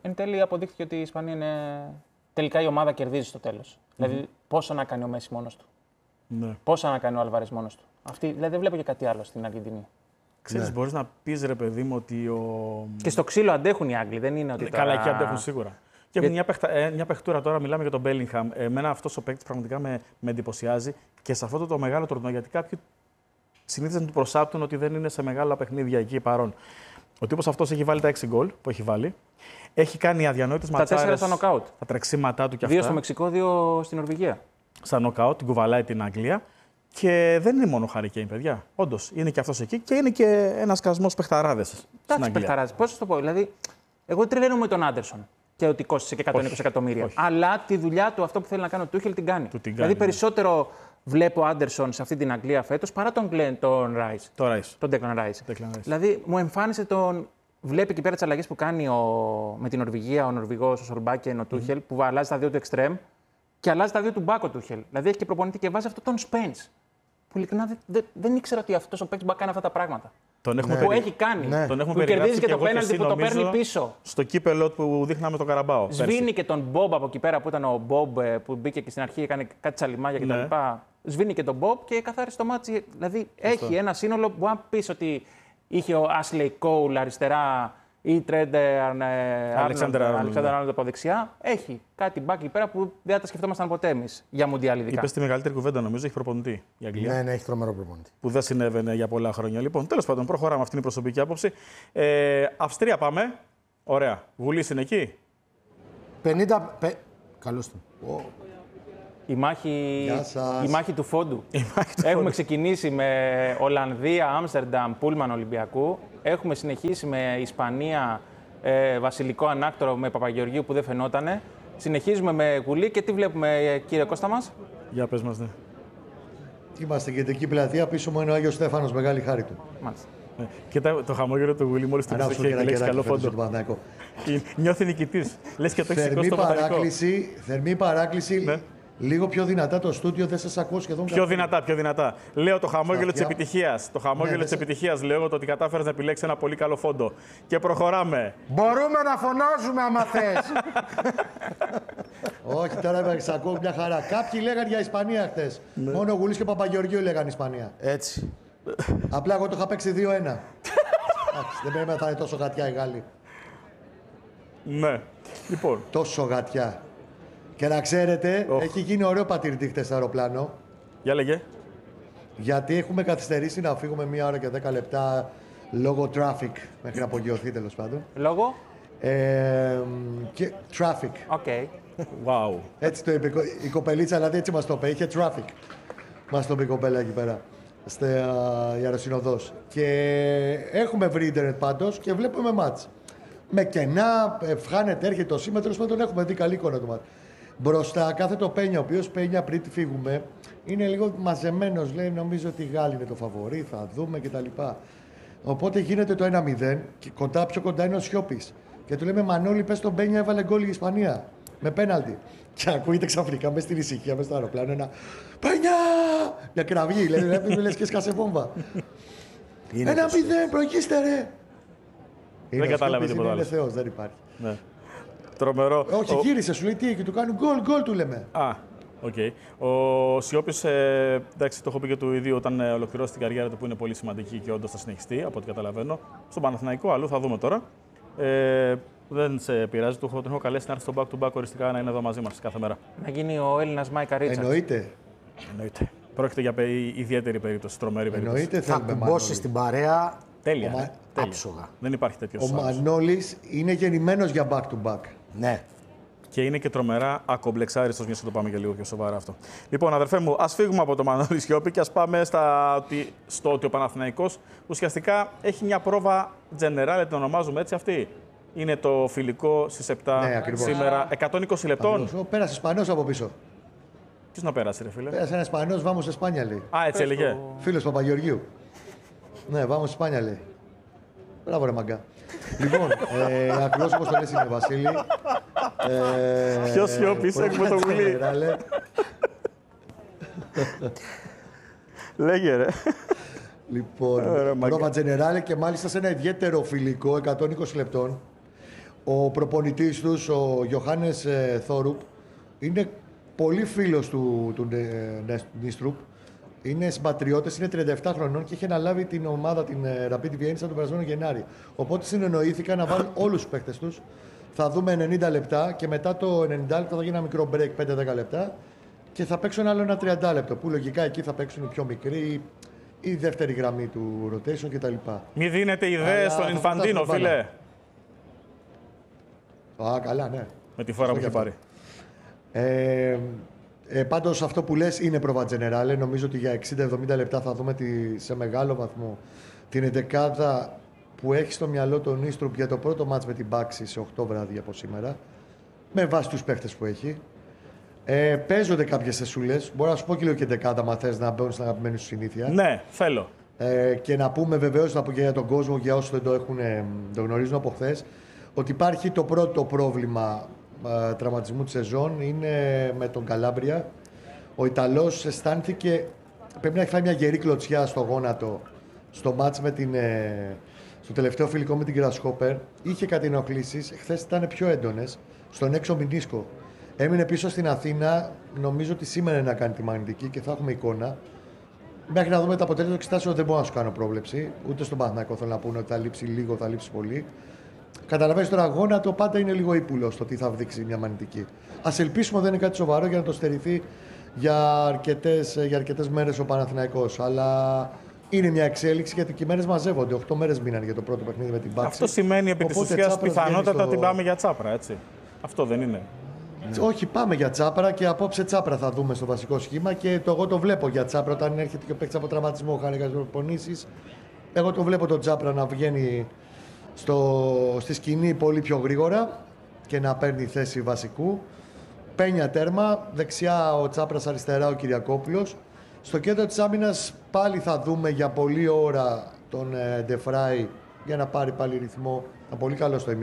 εν τέλει αποδείχθηκε ότι η Ισπανία είναι. Τελικά η ομάδα κερδίζει στο τέλος. Δηλαδή, πόσο να κάνει ο Μέση μόνος του. Ναι. Πόσο να κάνει ο Άλβαρες μόνος του. Δηλαδή, δεν βλέπω και κάτι άλλο στην Αργεντινή. Ξέρεις, μπορείς να πεις, ρε παιδί μου, ότι Και στο ξύλο αντέχουν οι Άγγλοι, δεν είναι ότι. Καλά, εκεί αντέχουν σίγουρα. Και έχουν μια παιχτούρα τώρα, μιλάμε για τον Μπέλιγχαμ. Εμένα αυτός ο παίκτης πραγματικά με εντυπωσιάζει και σε αυτό το μεγάλο τουρνουά, γιατί κάποιοι συνήθως να του προσάπτουν ότι δεν είναι σε μεγάλα παιχνίδια εκεί παρόν. Ο τύπος αυτός έχει βάλει τα 6 γκολ που έχει βάλει. Έχει κάνει αδιανόητες ματσάρες. Τα 4 στα νοκάουτ. Τα τρεξίματά του κι αυτά. 2 στο Μεξικό, 2 στην Νορβηγία. Στα νοκάουτ, την κουβαλάει την Αγγλία. Και δεν είναι μόνο Harry Kane, παιδιά. Όντως, είναι και αυτός εκεί και είναι και ένας κασμός παιχταράδες. Εντάξει, παιχταράδες. Πώς θα το πω. Δηλαδή, εγώ τρελαίνω με τον Άντερσον και ότι κόστησε και 120 εκατομμύρια. Όχι. Αλλά τη δουλειά του, αυτό που θέλει να κάνει ο Τούχελ, την κάνει. Δηλαδή, περισσότερο βλέπω Άντερσον σε αυτή την Αγγλία φέτος παρά τον Ράις. Τον Declan Rice. Δηλαδή, μου εμφάνισε τον. Βλέπει εκεί πέρα τις αλλαγές που κάνει με την Νορβηγία, ο Νορβηγός, ο Σολμπάκεν, ο Τούχελ, που αλλάζει τα 2 του εξτρέμ και αλλάζει τα 2 του μπάκ ο Τούχελ. Δηλαδή, έχει και προπονητή και βάζει αυτό τον Σπένς. Που ειλικρινά δεν ήξερα ότι αυτός ο παίκτης μπορεί να κάνει αυτά τα πράγματα. Τον έχουμε που έχει κάνει. Ναι. Τον έχουμε που κερδίζει και το πέναλτι που το παίρνει πίσω. Στο κύπελο που δείχναμε το Καραμπάο. Σβήνει και τον Μπομπ από εκεί πέρα που ήταν ο Μπομπ που μπήκε και στην αρχή έκανε κάτι τσαλιμάκια κτλ. Σβήνει και τον Μπομπ και καθάρισε το μάτσι. Δηλαδή έχει ένα σύνολο που αν πει ότι είχε ο Άσλεϊ Κόουλ αριστερά ή Τρέντερ Άρνολντ από δεξιά, έχει κάτι μπακ εκεί πέρα που δεν τα σκεφτόμασταν ποτέ εμείς για Μουντιάλ ειδικά. Είπες τη μεγαλύτερη κουβέντα, νομίζω, έχει προπονητή η Αγγλία. Ναι, έχει τρομερό προπονητή. Που δεν συνέβαινε για πολλά χρόνια. Λοιπόν, τέλος πάντων, προχωράμε. Αυτή είναι η προσωπική άποψη. Αυστρία πάμε. Ωραία. Βουλής είναι εκεί. 50. Καλώς του. Η μάχη του φόντου. Έχουμε ξεκινήσει με Ολλανδία, Άμστερνταμ, Πούλμαν Ολυμπιακού. Έχουμε συνεχίσει με Ισπανία, Βασιλικό Ανάκτορο με Παπαγεωργίου που δεν φαινότανε. Συνεχίζουμε με Γουλή και τι βλέπουμε, κύριε Κώστα μας. Για πες μας, ναι. Είμαστε κεντρική πλατεία, πίσω μου είναι ο Άγιος Στέφανος, μεγάλη χάρη του. Μάλιστα. Και το χαμόγελο του Γουλή μόλις του πεις και λέξει καλό φόντο. Νιώθει νικητής. Λες και το έχεις σηκώσει στο πατρικό. Θερμή παράκληση. Ναι. Λίγο πιο δυνατά το στούντιο, δεν σας ακούω σχεδόν καθόλου. Πιο δυνατά. Λέω το χαμόγελο της επιτυχίας. Το χαμόγελο της επιτυχίας, λέω το ότι κατάφερες να επιλέξεις ένα πολύ καλό φόντο. Και προχωράμε. Μπορούμε να φωνάζουμε άμα θες. Όχι, τώρα σας ακούω μια χαρά. Κάποιοι λέγανε για Ισπανία χτες. Ναι. Μόνο ο Γουλής και ο Παπαγεωργίου λέγανε Ισπανία. Έτσι. Απλά εγώ το είχα παίξει 2-1. Δεν πρέπει να είναι τόσο γατιά οι Γάλλοι. Ναι. Λοιπόν. Τόσο γατιά. Και να ξέρετε, έχει γίνει ωραίο πατηρητή χτες στο αεροπλάνο. Για λέγε. Γιατί έχουμε καθυστερήσει να φύγουμε 1 ώρα και 10 λεπτά λόγω traffic, μέχρι να απογειωθεί τέλος πάντων. Λόγω? Και traffic. Okay. Wow. Έτσι το είπε η κοπελίτσα, δηλαδή έτσι μας το είπε. Είχε traffic. Μας το είπε η κοπέλα εκεί πέρα, στην αεροσυνοδός. Και έχουμε βρει ίντερνετ πάντως και βλέπουμε μάτς. Με κενά, ευχάνεται, έρχεται το σήμα, τέλος πάντων έχουμε δει καλή εικόνα του μάτς. Μπροστά κάθεται ο Πένια, ο οποίος Πένια πριν τη φύγουμε είναι λίγο μαζεμένος. Λέει: νομίζω ότι οι Γάλλοι είναι το φαβορί, θα δούμε κτλ. Οπότε γίνεται το 1-0 και πιο κοντά είναι ο Σιώπης. Και του λέμε: Μανώλη, πες τον Πένια, έβαλε γκολ η Ισπανία. Με πέναλτι. Και ακούγεται ξαφνικά μέσα στην ησυχία, μέσα στο αεροπλάνο ένα Πένια! Μια κραυγή, λες και σκάσε βόμβα. 1-0, προηγήστε ρε! Δεν κατάλαβε τίποτα άλλο. Είναι Θεός, δεν υπάρχει. Ναι. Τρομερό. Όχι, γύρισε, σου λέει τι, και του κάνουν γκολ, του λέμε. Οκ. Ο Σιώπης, εντάξει, το έχω πει και του ίδιου όταν ολοκληρώσει την καριέρα του που είναι πολύ σημαντική και όντως θα συνεχιστεί, από ό,τι καταλαβαίνω. Στον Παναθηναϊκό, αλλού θα δούμε τώρα. Δεν σε πειράζει, τον έχω καλέσει να έρθει στο back to back οριστικά να είναι εδώ μαζί μας κάθε μέρα. Να γίνει ο Έλληνας Μάικα Ρίτσαρτς. Εννοείται. Πρόκειται για ιδιαίτερη περίπτωση, τρομερή περίπτωση. Εννοείται, θα κουμπώσει στην παρέα. Τέλεια. Άψογα. Δεν υπάρχει τέτοιο Ο Μανώλης είναι γεννημένος για back to back. Ναι. Και είναι και τρομερά ακομπλεξάριστος, μια και το πάμε και λίγο πιο σοβαρά αυτό. Λοιπόν, αδερφέ μου, ας φύγουμε από το Μανώλη Σιώπη και ας πάμε στο ότι ο Παναθηναϊκός ουσιαστικά έχει μια πρόβα generale, την ονομάζουμε έτσι αυτή. Είναι το φιλικό στις 7 σήμερα, 120 λεπτών. Πέρασε Ισπανός από πίσω. Ποιος να πέρασε, ρε φίλε? Πέρασε ένα Ισπανός, βάμος Εσπάνια λέει. Έτσι έλεγε. Φίλος Παπαγεωργίου. Ναι, βάμος Εσπάνια λέει. Μπράβο ρε μαγκά. Λοιπόν, ακριβώς όπως το λες είναι Βασίλη. Ποιος Σιώπης, έχουμε το Γουλή. Λέγε ρε. Λοιπόν, πρόβα Τζενεράλε και μάλιστα σε ένα ιδιαίτερο φιλικό 120 λεπτών. Ο προπονητής τους, ο Γιωχάνες Θόρουπ, είναι πολύ φίλος του Νίστρουπ. Είναι συμπατριώτες, είναι 37 χρονών και είχε αναλάβει την ομάδα, την Rapid Vienna, τον περασμένο Γενάρη. Οπότε συνεννοήθηκαν να βάλουν όλους τους παίχτες τους. Θα δούμε 90 λεπτά και μετά το 90 λεπτά θα γίνει ένα μικρό break 5-10 λεπτά και θα παίξουν άλλο ένα 30 λεπτό. Που λογικά εκεί θα παίξουν οι πιο μικροί, η δεύτερη γραμμή του rotation κτλ. Μη δίνετε ιδέες στον Ινφαντίνο, φίλε. Καλά, ναι. Με τη φορά που είχε πάρει. Πάντως αυτό που λες είναι πρόβα τζενεράλε. Νομίζω ότι για 60-70 λεπτά θα δούμε σε μεγάλο βαθμό την εντεκάδα που έχει στο μυαλό τον Νίστρουπ για το πρώτο μάτς με την Μπάξη σε 8 βράδια από σήμερα. Με βάση τους παίχτες που έχει. Παίζονται κάποιες θεσούλες. Μπορώ να σου πω και λίγο και εντεκάδα, αν θες να μπαίνουν στην αγαπημένη σου συνήθεια. Ναι, θέλω. Και να πούμε βεβαίως, να πω και για τον κόσμο, για όσους δεν το γνωρίζουν από χθες, ότι υπάρχει το πρώτο πρόβλημα τραυματισμού της σεζόν, είναι με τον Καλάμπρια. Ο Ιταλός αισθάνθηκε, πρέπει να έχει φάει μια γερή κλωτσιά στο γόνατο στο μάτς στο τελευταίο φιλικό με την Grasshopper. Είχε κάτι ενοχλήσεις, χθες ήταν πιο έντονες, στον έξω μηνίσκο. Έμεινε πίσω στην Αθήνα, νομίζω ότι σήμερα είναι να κάνει τη μαγνητική και θα έχουμε εικόνα. Μέχρι να δούμε το αποτέλεσμα εξετάσεων δεν μπορώ να σου κάνω πρόβλεψη. Ούτε στον Παναθηναϊκό θέλω να πούνε ότι θα λείψει λίγο, θα λείψει πολύ. Καταλαβαίνεις τώρα, γόνατο πάντα είναι λίγο ύπουλο στο τι θα δείξει μια μαγνητική. Ας ελπίσουμε ότι δεν είναι κάτι σοβαρό για να το στερηθεί για αρκετές μέρες ο Παναθηναϊκός. Αλλά είναι μια εξέλιξη γιατί και οι μέρες μαζεύονται. 8 μέρες μείναν για το πρώτο παιχνίδι με την Μπάξη. Αυτό σημαίνει επί της ουσίας πιθανότατα ότι πάμε για Τσάπρα, έτσι. Αυτό δεν είναι. Όχι, πάμε για Τσάπρα και απόψε Τσάπρα θα δούμε στο βασικό σχήμα και εγώ το βλέπω για Τσάπρα όταν έρχεται και ο παίκτης από τραυματισμό, χάνει κάποιες προπονήσεις. Εγώ το βλέπω τον Τσάπρα να βγαίνει στη σκηνή πολύ πιο γρήγορα και να παίρνει θέση βασικού. Πένια τέρμα, δεξιά ο Τσάπρας, αριστερά ο Κυριακόπουλος. Στο κέντρο της άμυνας πάλι θα δούμε για πολλή ώρα τον Ντεφράι για να πάρει πάλι ρυθμό. Ήταν πολύ καλό στο